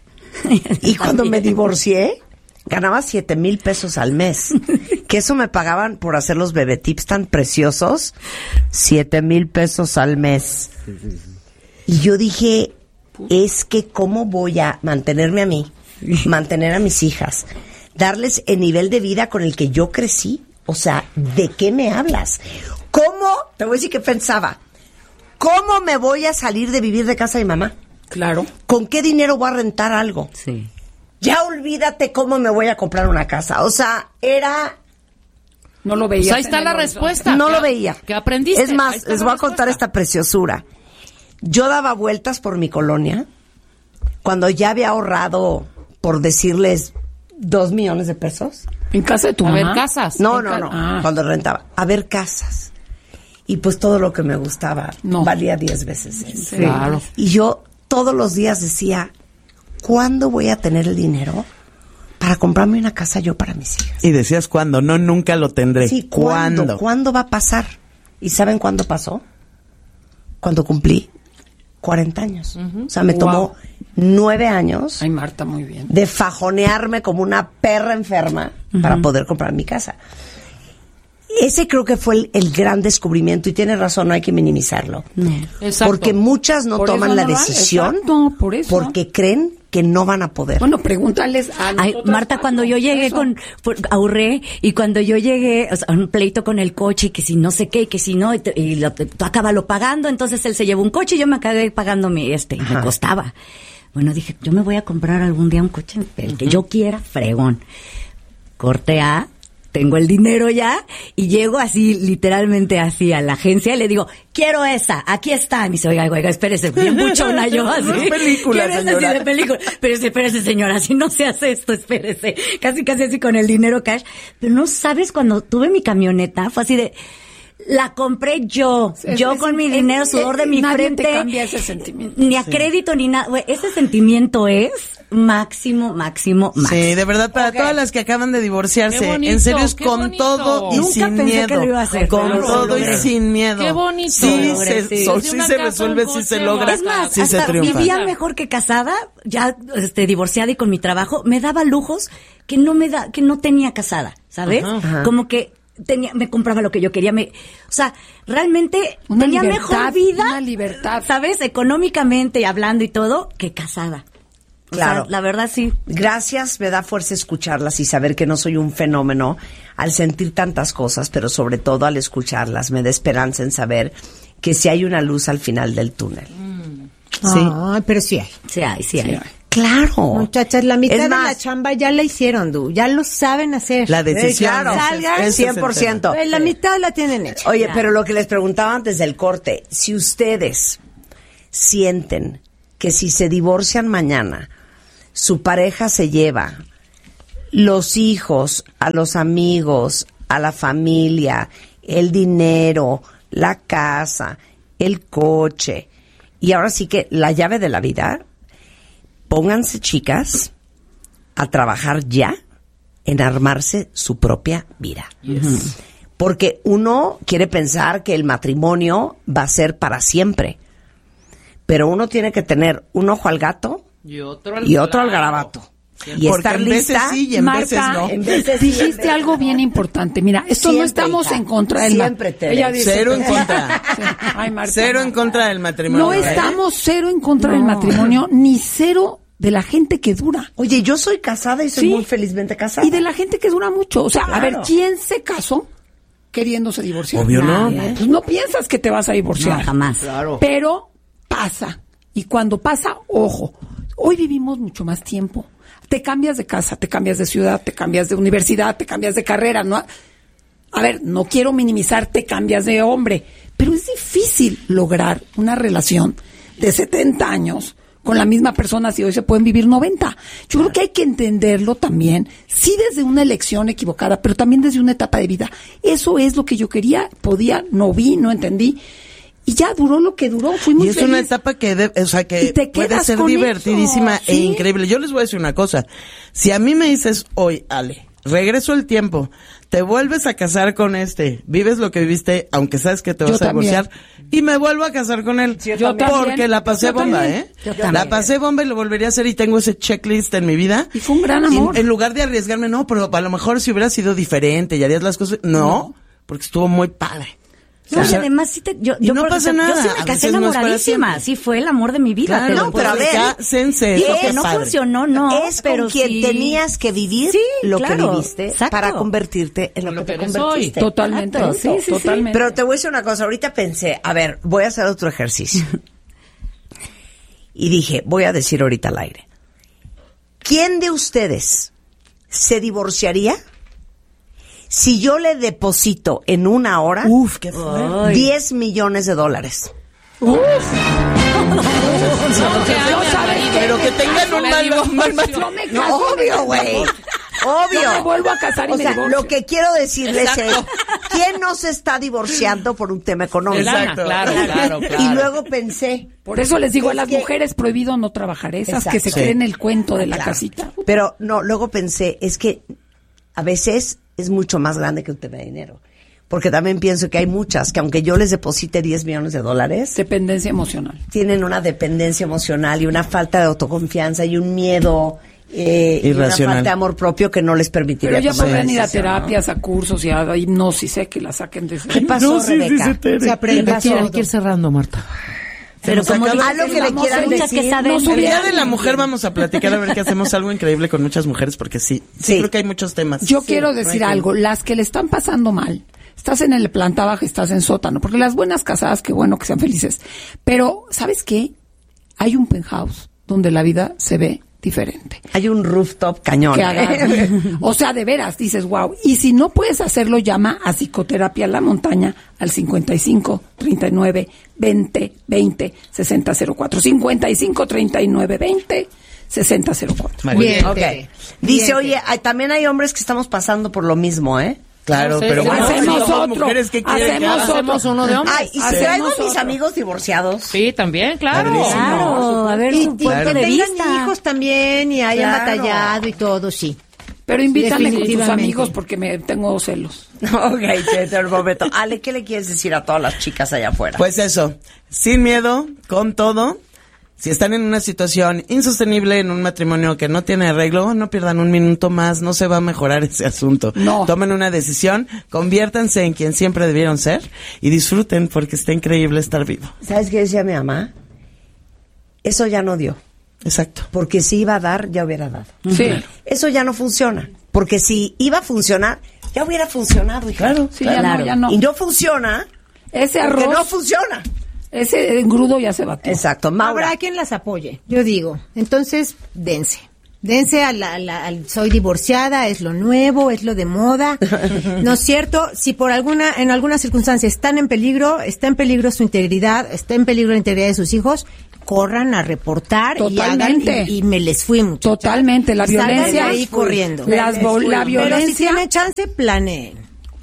y cuando me divorcié ganaba 7,000 pesos al mes. Que eso me pagaban por hacer los bebé tips tan preciosos. 7,000 pesos al mes. Y yo dije, es que cómo voy a mantenerme a mí, mantener a mis hijas, darles el nivel de vida con el que yo crecí. O sea, ¿de qué me hablas? ¿Cómo? Te voy a decir qué pensaba. ¿Cómo me voy a salir de vivir de casa de mi mamá?
Claro.
¿Con qué dinero voy a rentar algo?
Sí.
Ya olvídate cómo me voy a comprar una casa. O sea, era...
No lo veía.
Pues ahí está la respuesta.
No lo veía.
¿Qué aprendiste?
Es más, les voy a contar esta preciosura. Yo daba vueltas por mi colonia cuando ya había ahorrado, por decirles, 2 millones de pesos.
¿En casa de tu mamá?
A ver, casas.
No. Cuando rentaba. A ver casas. Y pues todo lo que me gustaba valía 10 veces eso.
Sí. Claro.
Y yo todos los días decía, ¿cuándo voy a tener el dinero para comprarme una casa yo para mis hijas?
Y decías, ¿cuándo? No, nunca lo tendré.
Sí, ¿cuándo? ¿Cuándo va a pasar? ¿Y saben cuándo pasó? Cuando cumplí 40 años. O sea, me tomó 9 años.
Ay, Marta, muy bien.
De fajonearme como una perra enferma para poder comprar mi casa. Ese creo que fue el gran descubrimiento y tienes razón, no hay que minimizarlo.
Exacto.
Porque muchas no toman la decisión
por eso.
porque creen que no van a poder.
Bueno, pregúntales a
Marta, cuando yo llegué ahorré y cuando yo llegué, o sea, a un pleito con el coche, que si no sé qué, que si no, tú acábalo pagando, entonces él se llevó un coche y yo me acabé pagando me costaba. Bueno, dije, yo me voy a comprar algún día un coche, el que yo quiera, fregón. Corte A, tengo el dinero ya y llego así, literalmente así a la agencia y le digo, quiero esa, aquí está. Y me dice, oiga, espérese, bien buchona yo así.
No es película, señora.
Así de película. Pero espérese, señora, así no se hace esto, espérese. Casi así con el dinero cash. Pero no sabes, cuando tuve mi camioneta, fue así de... La compré yo con mi dinero, sudor de mi frente.
Nadie te cambia ese sentimiento.
Ni a crédito ni nada. Ese sentimiento es máximo.
Sí, de verdad, para todas las que acaban de divorciarse, en serio, es con todo y sin miedo.
Que lo iba a hacer,
con todo y sin miedo.
Qué bonito.
Sí se resuelve, sí se logra,
es más,
sí se triunfa.
Vivía mejor que casada, ya divorciada y con mi trabajo, me daba lujos que no tenía casada, ¿sabes?
Ajá.
Como que me compraba lo que yo quería, o sea, realmente tenía mejor vida,
una libertad,
¿sabes? Económicamente y hablando y todo, que casada.
Claro.
O sea, la verdad sí.
Gracias, me da fuerza escucharlas y saber que no soy un fenómeno al sentir tantas cosas, pero sobre todo al escucharlas me da esperanza en saber que sí hay una luz al final del túnel.
Sí. Ay, pero sí hay.
Sí hay.
Claro.
Muchachas, la mitad
Es
de
más,
la chamba ya la hicieron, ya lo saben hacer.
La decisión.
Claro,
Salgan,
100%.
La mitad la tienen hecha.
Oye, pero lo que les preguntaba antes del corte, si ustedes sienten que si se divorcian mañana, su pareja se lleva los hijos, a los amigos, a la familia, el dinero, la casa, el coche, y ahora sí que la llave de la vida, pónganse, chicas, a trabajar ya en armarse su propia vida.
Yes.
Porque uno quiere pensar que el matrimonio va a ser para siempre, pero uno tiene que tener un ojo al gato
y otro
al garabato. Y
porque
estar
en veces
lista.
sí y en veces no.
En veces sí,
dijiste
en veces
algo
no.
bien importante. Mira, esto
Siempre,
no estamos
hija.
en contra del
Siempre, Tere.
Ella dice,
Cero en contra.
Sí. Ay, Marta,
Cero en contra del matrimonio.
No estamos cero en contra del matrimonio, ni cero de la gente que dura.
Oye, yo soy casada y soy
Sí.
muy felizmente casada.
Y de la gente que dura mucho. O sea, a ver,
Claro.
¿quién se casó queriéndose divorciar?
Obvio no.
Nadie. Pues no piensas que te vas a divorciar.
No, jamás.
Claro.
Pero pasa. Y cuando pasa, ojo, hoy vivimos mucho más tiempo. Te cambias de casa, te cambias de ciudad, te cambias de universidad, te cambias de carrera. No, a ver, no quiero minimizar, te cambias de hombre, pero es difícil lograr una relación de 70 años con la misma persona si hoy se pueden vivir 90. Yo creo que hay que entenderlo también, sí desde una elección equivocada, pero también desde una etapa de vida. Eso es lo que yo quería, podía, no vi, no entendí. Y ya duró lo que duró, fui muy
Y es
feliz.
una etapa que,
Y
que
te
puede
quedas
ser
con
divertidísima
eso,
e
¿sí?
increíble. Yo les voy a decir una cosa. Si a mí me dices hoy, Ale, regreso el tiempo, te vuelves a casar con vives lo que viviste, aunque sabes que te vas a divorciar, y me vuelvo a casar con él.
Yo también.
Porque la pasé
Yo
bomba,
también.
¿eh?
Yo también.
La pasé bomba y lo volvería a hacer y tengo ese checklist en mi vida.
Y fue un gran amor.
En lugar de arriesgarme, no, pero a lo mejor si hubiera sido diferente y harías las cosas, no, porque estuvo muy padre.
No,
O sea,
y además sí yo
y no
por
pasa
ejemplo,
nada,
yo sí
a
me casé
veces no es para
enamoradísima,
siempre.
sí fue el amor de mi vida.
Claro,
No, pero a ver,
cásense,
Lo
eso
que
qué
no
padre.
funcionó, no,
es
pero
con quien
sí.
tenías que vivir
Sí,
lo
claro,
que viviste
exacto.
para convertirte en lo que te convertiste.
Totalmente.
Exacto, sí, sí,
totalmente.
Pero te voy a decir una cosa, ahorita pensé, a ver, voy a hacer otro ejercicio. Y dije, voy a decir ahorita al aire. ¿Quién de ustedes se divorciaría si yo le deposito en una hora
Uf, qué fuerte.
10 millones de dólares?
Pero que tengan un mal
Yo me
No,
caso,
obvio, güey. Obvio.
Yo me vuelvo a casar y
O
me
sea,
divorcio.
lo que quiero decirles es, ¿quién no se está divorciando por un tema económico?
Exacto.
Claro.
Y luego pensé,
Por eso les digo a
Es
las
que-
mujeres prohibido no trabajar, esas
Exacto.
que se
Sí.
creen el cuento de la
Claro.
casita.
pero no, luego pensé, es que a veces es mucho más grande que un tema de dinero. Porque también pienso que hay muchas que aunque yo les deposite 10 millones de dólares,
Dependencia emocional.
tienen una dependencia emocional y una falta de autoconfianza y un miedo y una
Irracional.
falta de amor propio que no les permitiría
Pero ya
tomar
podrían ir a
decisión, ¿no?
terapias, a cursos y a hipnosis, que la saquen de
¿Qué pasó, Rebeca?
Se aprende
Hay que ir
todo.
cerrando, Marta.
Pero
Se nos
como
acaba-
Algo que le quieran
hay muchas que
decir,
saben.
nos
El día
hubieran-
de la mujer vamos a platicar a ver que hacemos algo increíble con muchas mujeres porque sí creo que hay muchos temas.
Yo
Sí,
quiero
no hay
decir
que-
algo, las que le están pasando mal, estás en el planta baja, estás en sótano, porque las buenas casadas, qué bueno que sean felices. Pero, ¿sabes qué? Hay un penthouse donde la vida se ve diferente.
Hay un rooftop cañón.
Que hagan. O sea, de veras, dices, wow. Y si no puedes hacerlo, llama a Psicoterapia La Montaña al 55 39 20 20 6004. 55 39 20 6004.
Bien, ok.
Tere.
Dice,
Bien,
oye, también hay hombres que estamos pasando por lo mismo, ¿eh?
Claro,
No sé,
pero
sí,
bueno,
hacemos
si somos
otro,
mujeres que quieren
hacemos
que hagan?
Hacemos uno de hombres.
Ay, y si
Hacemos
traigo a mis
otro.
amigos divorciados.
Sí, también, claro.
Padrísimo.
Claro, a ver
Y
su
que
punto de
tengan
vista.
hijos también y hayan
Claro.
batallado y todo, sí.
Pero invítame con tus
Definitivamente.
amigos porque me tengo celos.
Ok, Cheto, un momento. Ale, ¿qué le quieres decir a todas las chicas allá afuera?
Pues eso, sin miedo, con todo. Si están en una situación insostenible, en un matrimonio que no tiene arreglo, no pierdan un minuto más, no se va a mejorar ese asunto.
No.
Tomen una decisión, conviértanse en quien siempre debieron ser y disfruten porque está increíble estar vivo.
¿Sabes qué decía mi mamá? Eso ya no dio.
Exacto.
Porque si iba a dar, ya hubiera dado.
Sí.
Eso ya no funciona. Porque si iba a funcionar, ya hubiera funcionado. Hija.
Claro,
sí, claro. Ya no.
Y no funciona.
Ese arroz.
No funciona.
Ese engrudo ya se batió.
Exacto. Maura.
Habrá quien las apoye, yo digo. Entonces, dense. Dense al soy divorciada, es lo nuevo, es lo de moda. ¿No es cierto? Si en alguna circunstancia está en peligro su integridad, está en peligro la integridad de sus hijos, corran a reportar.
Totalmente.
Y hagan, y me les fui mucho.
Totalmente, la violencia
ahí corriendo.
La violencia.
Pero si tienen chance, planeen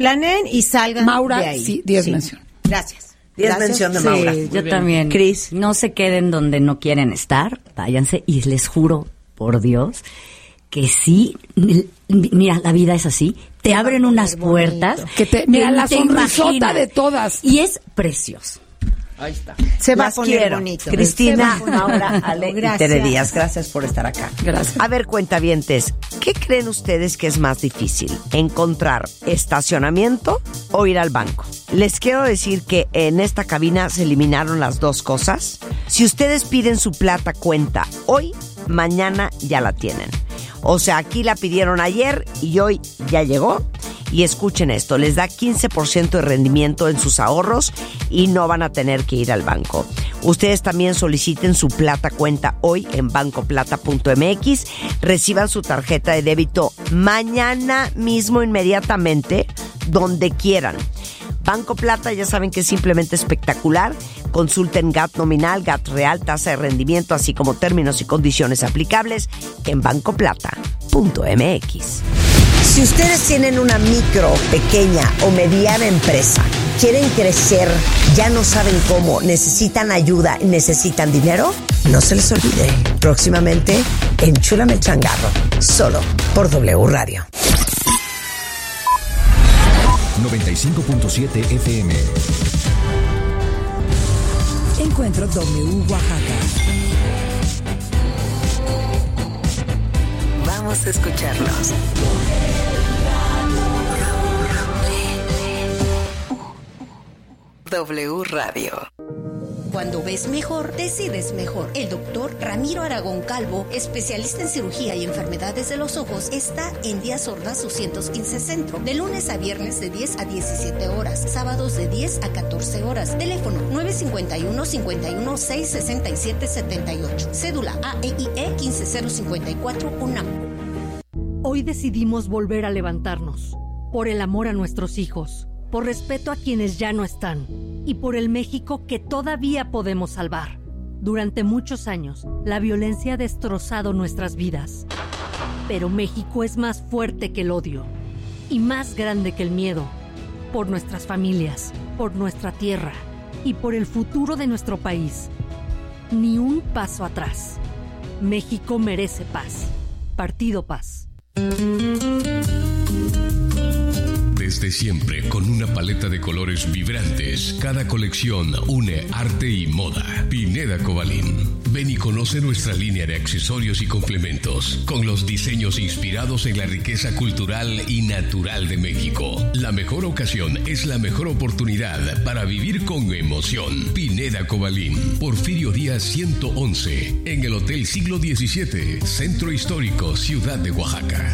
y salgan
Maura,
de ahí.
Sí, 10 mención.
Gracias.
10 mención de Maura.
Sí, yo también.
Cris.
No se queden donde no quieren estar, váyanse, y les juro, por Dios, que sí, mira, la vida es así, te abren unas puertas.
Mira, la sonrisota de todas.
Y es precioso.
Ahí está.
Se va
Las
a poner
quiero.
bonito.
Cristina, Maura, Ale y
Gracias.
Tere Díaz, gracias por estar acá.
Gracias.
A ver, cuentavientes, ¿qué creen ustedes que es más difícil? ¿Encontrar estacionamiento o ir al banco? Les quiero decir que en esta cabina se eliminaron las dos cosas. Si ustedes piden su plata cuenta hoy, mañana ya la tienen. O sea, aquí la pidieron ayer y hoy ya llegó. Y escuchen esto, les da 15% de rendimiento en sus ahorros y no van a tener que ir al banco. Ustedes también soliciten su plata cuenta hoy en bancoplata.mx, reciban su tarjeta de débito mañana mismo, inmediatamente, donde quieran. Banco Plata, ya saben que es simplemente espectacular. Consulten GAT nominal, GAT real, tasa de rendimiento, así como términos y condiciones aplicables en bancoplata.mx. Si ustedes tienen una micro, pequeña o mediana empresa, quieren crecer, ya no saben cómo, necesitan ayuda, necesitan dinero, no se les olvide. Próximamente, Enchúlame el Changarro, solo por W Radio.
95.7 FM.
Encuentro W Oaxaca.
Vamos a escucharlos. W Radio.
Cuando ves mejor, decides mejor. El doctor Ramiro Aragón Calvo, especialista en cirugía y enfermedades de los ojos, está en Díaz Ordaz 215 Centro, de lunes a viernes de 10 a 17 horas, sábados de 10 a 14 horas. Teléfono 951-51-667-78. Cédula AEIE 15054 UNAM.
Hoy decidimos volver a levantarnos, por el amor a nuestros hijos, por respeto a quienes ya no están y por el México que todavía podemos salvar. Durante muchos años, la violencia ha destrozado nuestras vidas. Pero México es más fuerte que el odio y más grande que el miedo. Por nuestras familias, por nuestra tierra y por el futuro de nuestro país. Ni un paso atrás. México merece paz. Partido Paz.
Desde siempre, con una paleta de colores vibrantes, cada colección une arte y moda. Pineda Cobalín. Ven y conoce nuestra línea de accesorios y complementos, con los diseños inspirados en la riqueza cultural y natural de México. La mejor ocasión es la mejor oportunidad para vivir con emoción. Pineda Cobalín. Porfirio Díaz 111, en el Hotel Siglo XVII, Centro Histórico, Ciudad de Oaxaca.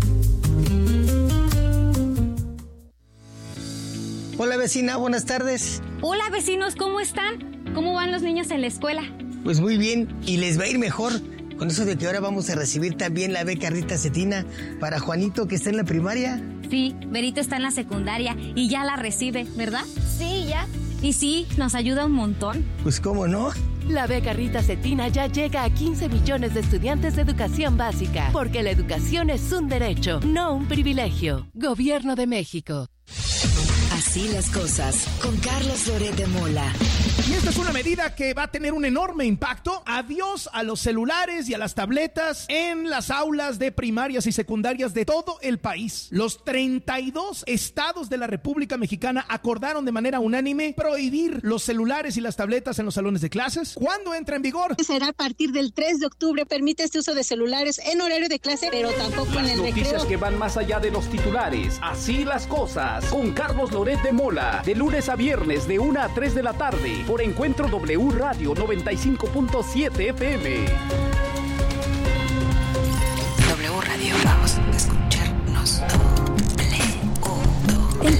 Hola vecina, buenas tardes.
Hola vecinos, ¿cómo están? ¿Cómo van los niños en la escuela?
Pues muy bien, y les va a ir mejor con eso de que ahora vamos a recibir también la beca Rita Cetina para Juanito, que está en la primaria.
Sí, Berito está en la secundaria y ya la recibe, ¿verdad?
Sí, ya.
Y sí, nos ayuda un montón.
Pues cómo no.
La beca Rita Cetina ya llega a 15 millones de estudiantes de educación básica, porque la educación es un derecho, no un privilegio. Gobierno de México.
Así las cosas, con Carlos Loret de Mola.
Y esta es una medida que va a tener un enorme impacto. Adiós a los celulares y a las tabletas en las aulas de primarias y secundarias de todo el país. Los 32 estados de la República Mexicana acordaron de manera unánime prohibir los celulares y las tabletas en los salones de clases. ¿Cuándo entra en vigor?
Será a partir del 3 de octubre. Permite este uso de celulares en horario de clase, pero tampoco en el recreo.
Las noticias que van más allá de los titulares. Así las cosas. Con Carlos Loret de Mola. De lunes a viernes de 1 a 3 de la tarde. Por Encuentro W Radio 95.7 FM.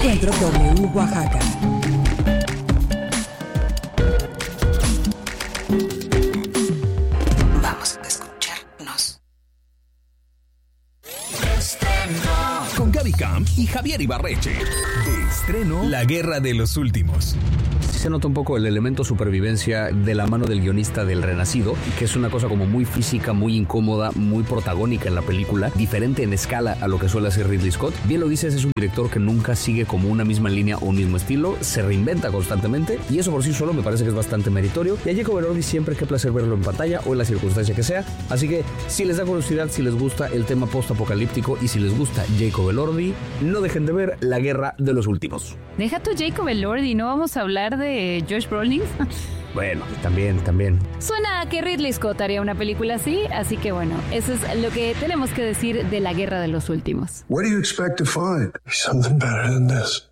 Encuentro W Oaxaca.
Vamos a escucharnos.
Con Gaby Camp y Javier Ibarreche. De estreno, La Guerra de los Últimos.
Se nota un poco el elemento supervivencia de la mano del guionista del Renacido, que es una cosa como muy física, muy incómoda, muy protagónica en la película, diferente en escala a lo que suele hacer Ridley Scott. Bien lo dices, es un director que nunca sigue como una misma línea o un mismo estilo, se reinventa constantemente y eso por sí solo me parece que es bastante meritorio. Y a Jacob Elordi siempre qué placer verlo en pantalla o en la circunstancia que sea. Así que si les da curiosidad, si les gusta el tema post-apocalíptico y si les gusta Jacob Elordi, no dejen de ver La Guerra de los Últimos.
Deja tu Jacob Elordi, ¿no vamos a hablar de Josh Brolin?
Bueno, también.
Suena a que Ridley Scott haría una película así que bueno, eso es lo que tenemos que decir de La Guerra de los Últimos.
What do you expect to find? Something better than this.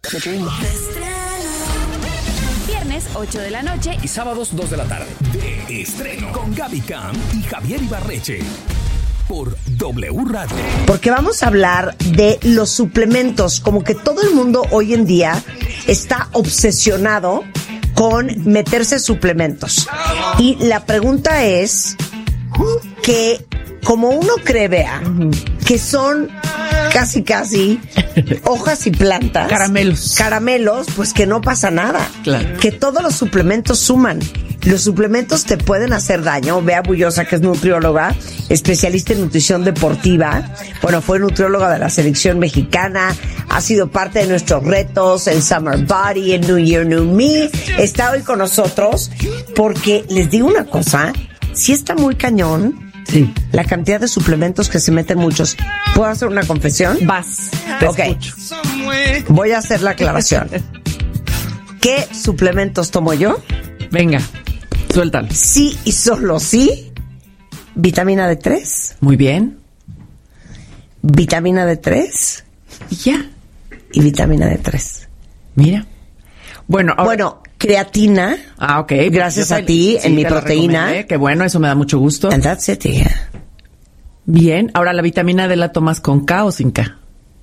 Viernes 8 de la noche
y sábados 2 de la tarde. De estreno con Gaby Camp y Javier Ibarreche. Por W Radio.
Porque vamos a hablar de los suplementos. Como que todo el mundo hoy en día está obsesionado con meterse suplementos. Y la pregunta es que, como uno cree, vea, que son casi hojas y plantas. Caramelos, pues que no pasa nada.
Claro.
Que todos los suplementos suman. Los suplementos te pueden hacer daño. Bea Bullosa, que es nutrióloga, especialista en nutrición deportiva. Bueno, fue nutrióloga de la selección mexicana, ha sido parte de nuestros retos, el Summer Body, el New Year, New Me. Está hoy con nosotros porque, les digo una cosa, sí está muy cañón.
Sí.
La cantidad de suplementos que se meten muchos. ¿Puedo hacer una confesión?
Vas. Te escucho.
Voy a hacer la aclaración. ¿Qué suplementos tomo yo?
Venga, suéltalo.
Sí y solo sí. Vitamina D3.
Muy bien.
Vitamina D3.
Ya.
Y vitamina D3.
Mira. Bueno,
creatina.
Ah, ok.
Gracias a ti, en mi proteína.
Qué bueno, eso me da mucho gusto.
And that's it, yeah.
Bien. Ahora, ¿la vitamina D la tomas con K o sin K?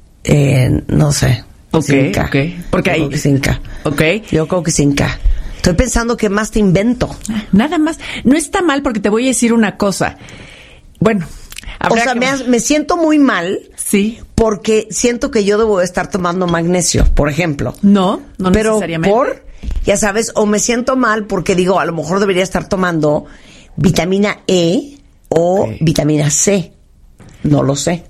No sé.
Sin K. Porque
creo que sin K.
Ok.
Yo creo que sin K. Estoy pensando qué más te invento.
Nada más. No está mal porque te voy a decir una cosa. Bueno.
O sea, me siento muy mal.
Sí.
Porque siento que yo debo estar tomando magnesio, por ejemplo.
No
pero
necesariamente.
Ya sabes, o me siento mal porque digo, a lo mejor debería estar tomando vitamina E o vitamina C. No lo sé.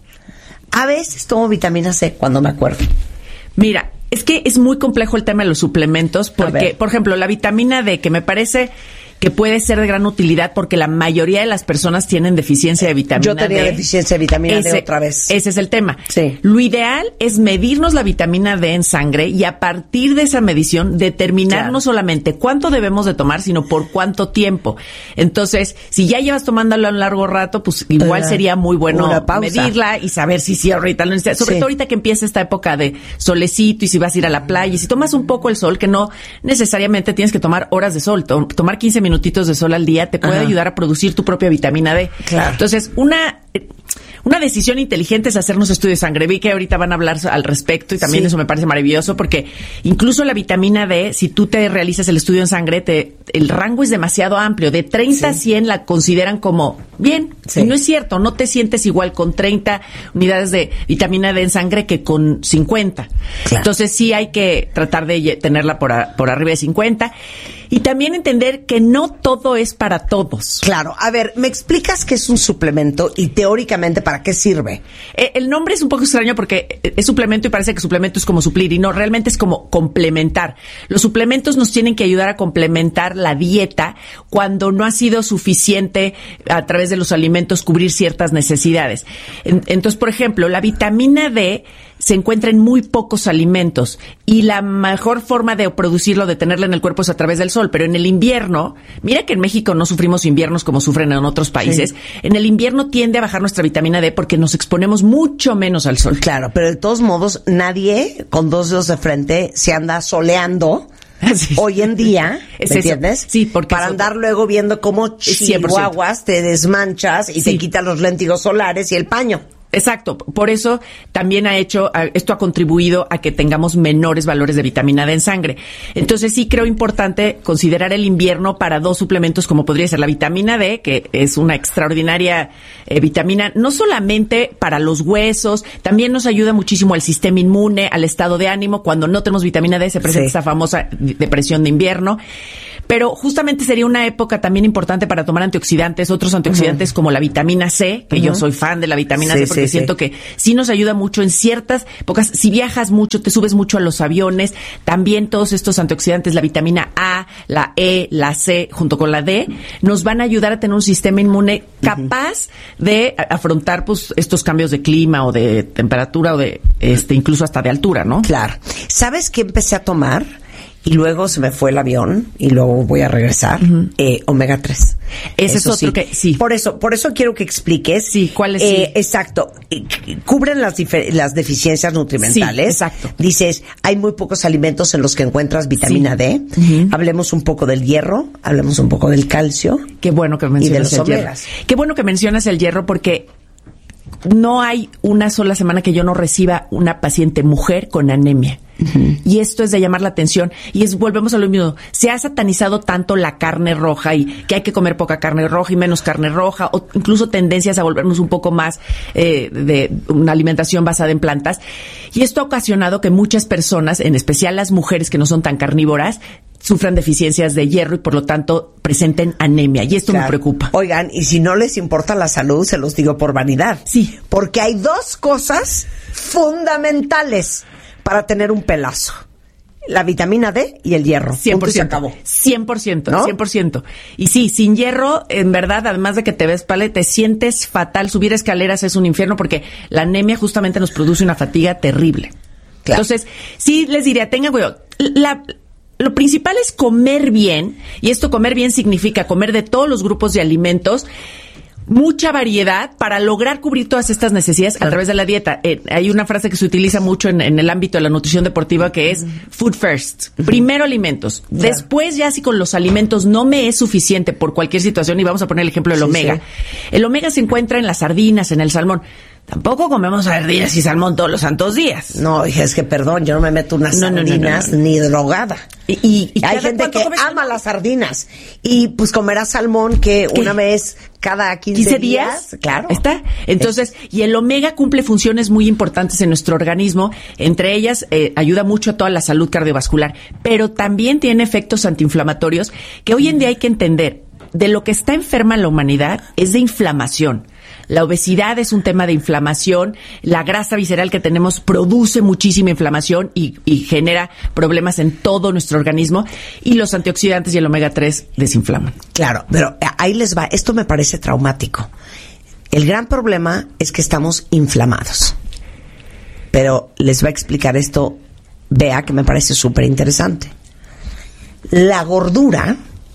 A veces tomo vitamina C cuando me acuerdo.
Mira, es que es muy complejo el tema de los suplementos porque, por ejemplo, la vitamina D, que me parece que puede ser de gran utilidad porque la mayoría de las personas tienen deficiencia de vitamina D.
Yo tenía deficiencia de vitamina D otra vez.
Ese es el tema.
Sí.
Lo ideal es medirnos la vitamina D en sangre y a partir de esa medición determinar no solamente cuánto debemos de tomar, sino por cuánto tiempo. Entonces, si ya llevas tomándolo a un largo rato, pues igual sería muy bueno medirla y saber si ahorita lo necesitas. Sobre todo ahorita que empieza esta época de solecito y si vas a ir a la playa y si tomas un poco el sol, que no necesariamente tienes que tomar horas de sol, tomar 15 minutitos de sol al día te puede ayudar a producir tu propia vitamina D.
Claro.
Entonces, una decisión inteligente es hacernos estudios de sangre. Vi que ahorita van a hablar al respecto y también eso me parece maravilloso porque incluso la vitamina D, si tú te realizas el estudio en sangre, el rango es demasiado amplio. De 30 a 100 la consideran como bien. Y no es cierto, no te sientes igual con 30 unidades de vitamina D en sangre que con 50. Claro. Entonces sí hay que tratar de tenerla por arriba de 50. Y también entender que no todo es para todos.
Claro. A ver, ¿me explicas qué es un suplemento y teóricamente para qué sirve?
El nombre es un poco extraño porque es suplemento y parece que suplemento es como suplir. Y no, realmente es como complementar. Los suplementos nos tienen que ayudar a complementar la dieta cuando no ha sido suficiente a través de los alimentos cubrir ciertas necesidades. Entonces, por ejemplo, la vitamina D se encuentra en muy pocos alimentos y la mejor forma de producirlo, de tenerla en el cuerpo es a través del sol, pero en el invierno, mira que en México no sufrimos inviernos como sufren en otros países, en el invierno tiende a bajar nuestra vitamina D porque nos exponemos mucho menos al sol.
Claro, pero de todos modos nadie con 2 dedos de frente se anda soleando hoy en día, ¿me entiendes?
Sí, porque
para andar luego viendo cómo chihuahuas te desmanchas y te quitan los léntigos solares y el paño.
Exacto, por eso también esto ha contribuido a que tengamos menores valores de vitamina D en sangre. Entonces sí creo importante considerar el invierno para 2 suplementos como podría ser la vitamina D, que es una extraordinaria vitamina, no solamente para los huesos, también nos ayuda muchísimo al sistema inmune, al estado de ánimo. Cuando no tenemos vitamina D se presenta esa famosa depresión de invierno. Pero justamente sería una época también importante para tomar antioxidantes, otros antioxidantes como la vitamina C, que yo soy fan de la vitamina C porque siento que sí nos ayuda mucho en ciertas épocas. Si viajas mucho, te subes mucho a los aviones, también todos estos antioxidantes, la vitamina A, la E, la C, junto con la D, nos van a ayudar a tener un sistema inmune capaz de afrontar pues estos cambios de clima o de temperatura o de incluso hasta de altura, ¿no?
Claro. ¿Sabes qué empecé a tomar? Y luego se me fue el avión y luego voy a regresar. Omega 3.
Ese es otro que sí.
Por eso quiero que expliques.
Sí, ¿cuáles?
Exacto. Cubren las deficiencias nutrimentales.
Sí, exacto.
Dices, hay muy pocos alimentos en los que encuentras vitamina D. Hablemos un poco del hierro, hablemos un poco del calcio.
Qué bueno que mencionas el hierro. Qué bueno que mencionas el hierro porque no hay una sola semana que yo no reciba una paciente mujer con anemia. Y esto es de llamar la atención y volvemos a lo mismo. Se ha satanizado tanto la carne roja y que hay que comer poca carne roja y menos carne roja, o incluso tendencias a volvernos un poco más de una alimentación basada en plantas. Y esto ha ocasionado que muchas personas, en especial las mujeres que no son tan carnívoras, sufran deficiencias de hierro y por lo tanto presenten anemia. Y esto me preocupa.
Oigan, y si no les importa la salud, se los digo por vanidad.
Sí.
Porque hay 2 cosas fundamentales para tener un pelazo: la vitamina D y el hierro.
100%.
Se acabó.
100%,
¿no?
100%. Y sí, sin hierro, en verdad, además de que te ves pálida, te sientes fatal. Subir escaleras es un infierno porque la anemia justamente nos produce una fatiga terrible. Claro. Entonces, sí les diría, tengan cuidado. Lo principal es comer bien, y esto comer bien significa comer de todos los grupos de alimentos, mucha variedad para lograr cubrir todas estas necesidades a través de la dieta. Hay una frase que se utiliza mucho en el ámbito de la nutrición deportiva que es food first. Primero alimentos. Después ya si con los alimentos no me es suficiente por cualquier situación, y vamos a poner el ejemplo del omega. Sí. El omega se encuentra en las sardinas, en el salmón. Tampoco comemos sardinas y salmón todos los santos días.
No, hija, es que perdón, yo no me meto unas sardinas ni drogada. Y hay gente que ama las sardinas. Y pues comerá salmón que una vez cada 15 días. Claro.
¿Está? Entonces, y el omega cumple funciones muy importantes en nuestro organismo. Entre ellas, ayuda mucho a toda la salud cardiovascular. Pero también tiene efectos antiinflamatorios que hoy en día hay que entender. De lo que está enferma la humanidad es de inflamación. La obesidad es un tema de inflamación, la grasa visceral que tenemos produce muchísima inflamación y genera problemas en todo nuestro organismo, y los antioxidantes y el omega 3 desinflaman.
Claro, pero ahí les va, esto me parece traumático. El gran problema es que estamos inflamados. Pero les va a explicar esto, Bea, que me parece súper interesante. La gordura,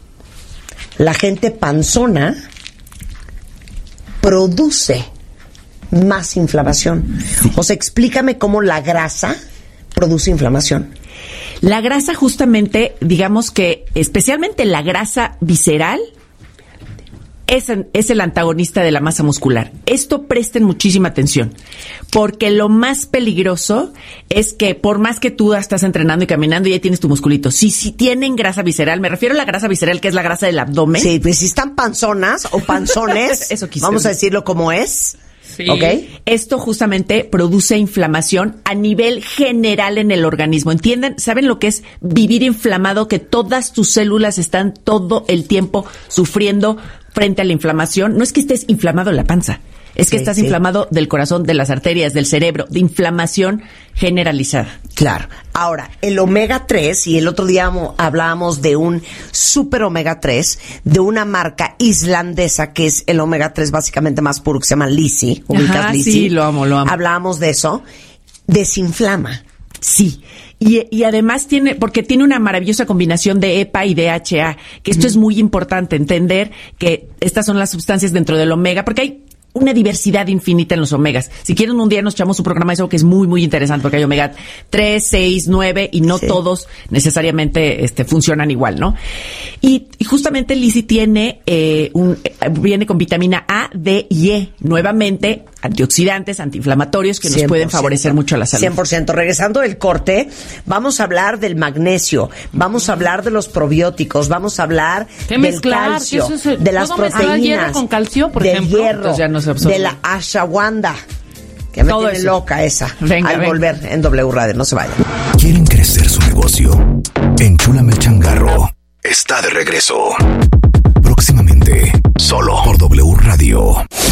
la gente panzona, produce más inflamación. O sea, explícame cómo la grasa produce inflamación.
La grasa justamente, digamos que especialmente la grasa visceral es el antagonista de la masa muscular. Esto presten muchísima atención, porque lo más peligroso es que por más que tú estás entrenando y caminando y ya tienes tu musculito, si tienen grasa visceral, me refiero a la grasa visceral que es la grasa del abdomen.
Sí, pues si están panzonas o panzones,
eso
vamos a decirlo como es.
Sí. ¿Okay? Esto justamente produce inflamación a nivel general en el organismo. ¿Entienden? ¿Saben lo que es vivir inflamado? Que todas tus células están todo el tiempo sufriendo frente a la inflamación. No es que estés inflamado en la panza, es que estás inflamado del corazón, de las arterias, del cerebro, de inflamación generalizada.
Claro. Ahora, el omega 3, y el otro día hablábamos de un super omega 3 de una marca islandesa que es el omega 3 básicamente más puro, que se llama Lisi.
¿Ubicas Lisi? Sí, lo amo.
Hablábamos de eso. Desinflama.
Sí. Y además porque tiene una maravillosa combinación de EPA y DHA, que esto es muy importante, entender que estas son las sustancias dentro del omega, porque hay una diversidad infinita en los omegas. Si quieren, un día nos echamos un programa de eso que es muy, muy interesante, porque hay omega 3, 6, 9 y no todos necesariamente funcionan igual, ¿no? Y justamente Lizzy tiene viene con vitamina A, D y E, nuevamente antioxidantes, antiinflamatorios que nos
100%,
pueden favorecer mucho a la salud.
100%. Regresando del corte, vamos a hablar del magnesio, vamos a hablar de los probióticos, vamos a hablar del calcio, de las proteínas,
hierro con calcio, por
del
ejemplo?
hierro,
Ya no se
de la ashwagandha. Que me tiene loca esa. Al volver en W Radio, no se vayan.
¿Quieren crecer su negocio? Enchúlame el changarro. Está de regreso. Próximamente, solo por W Radio.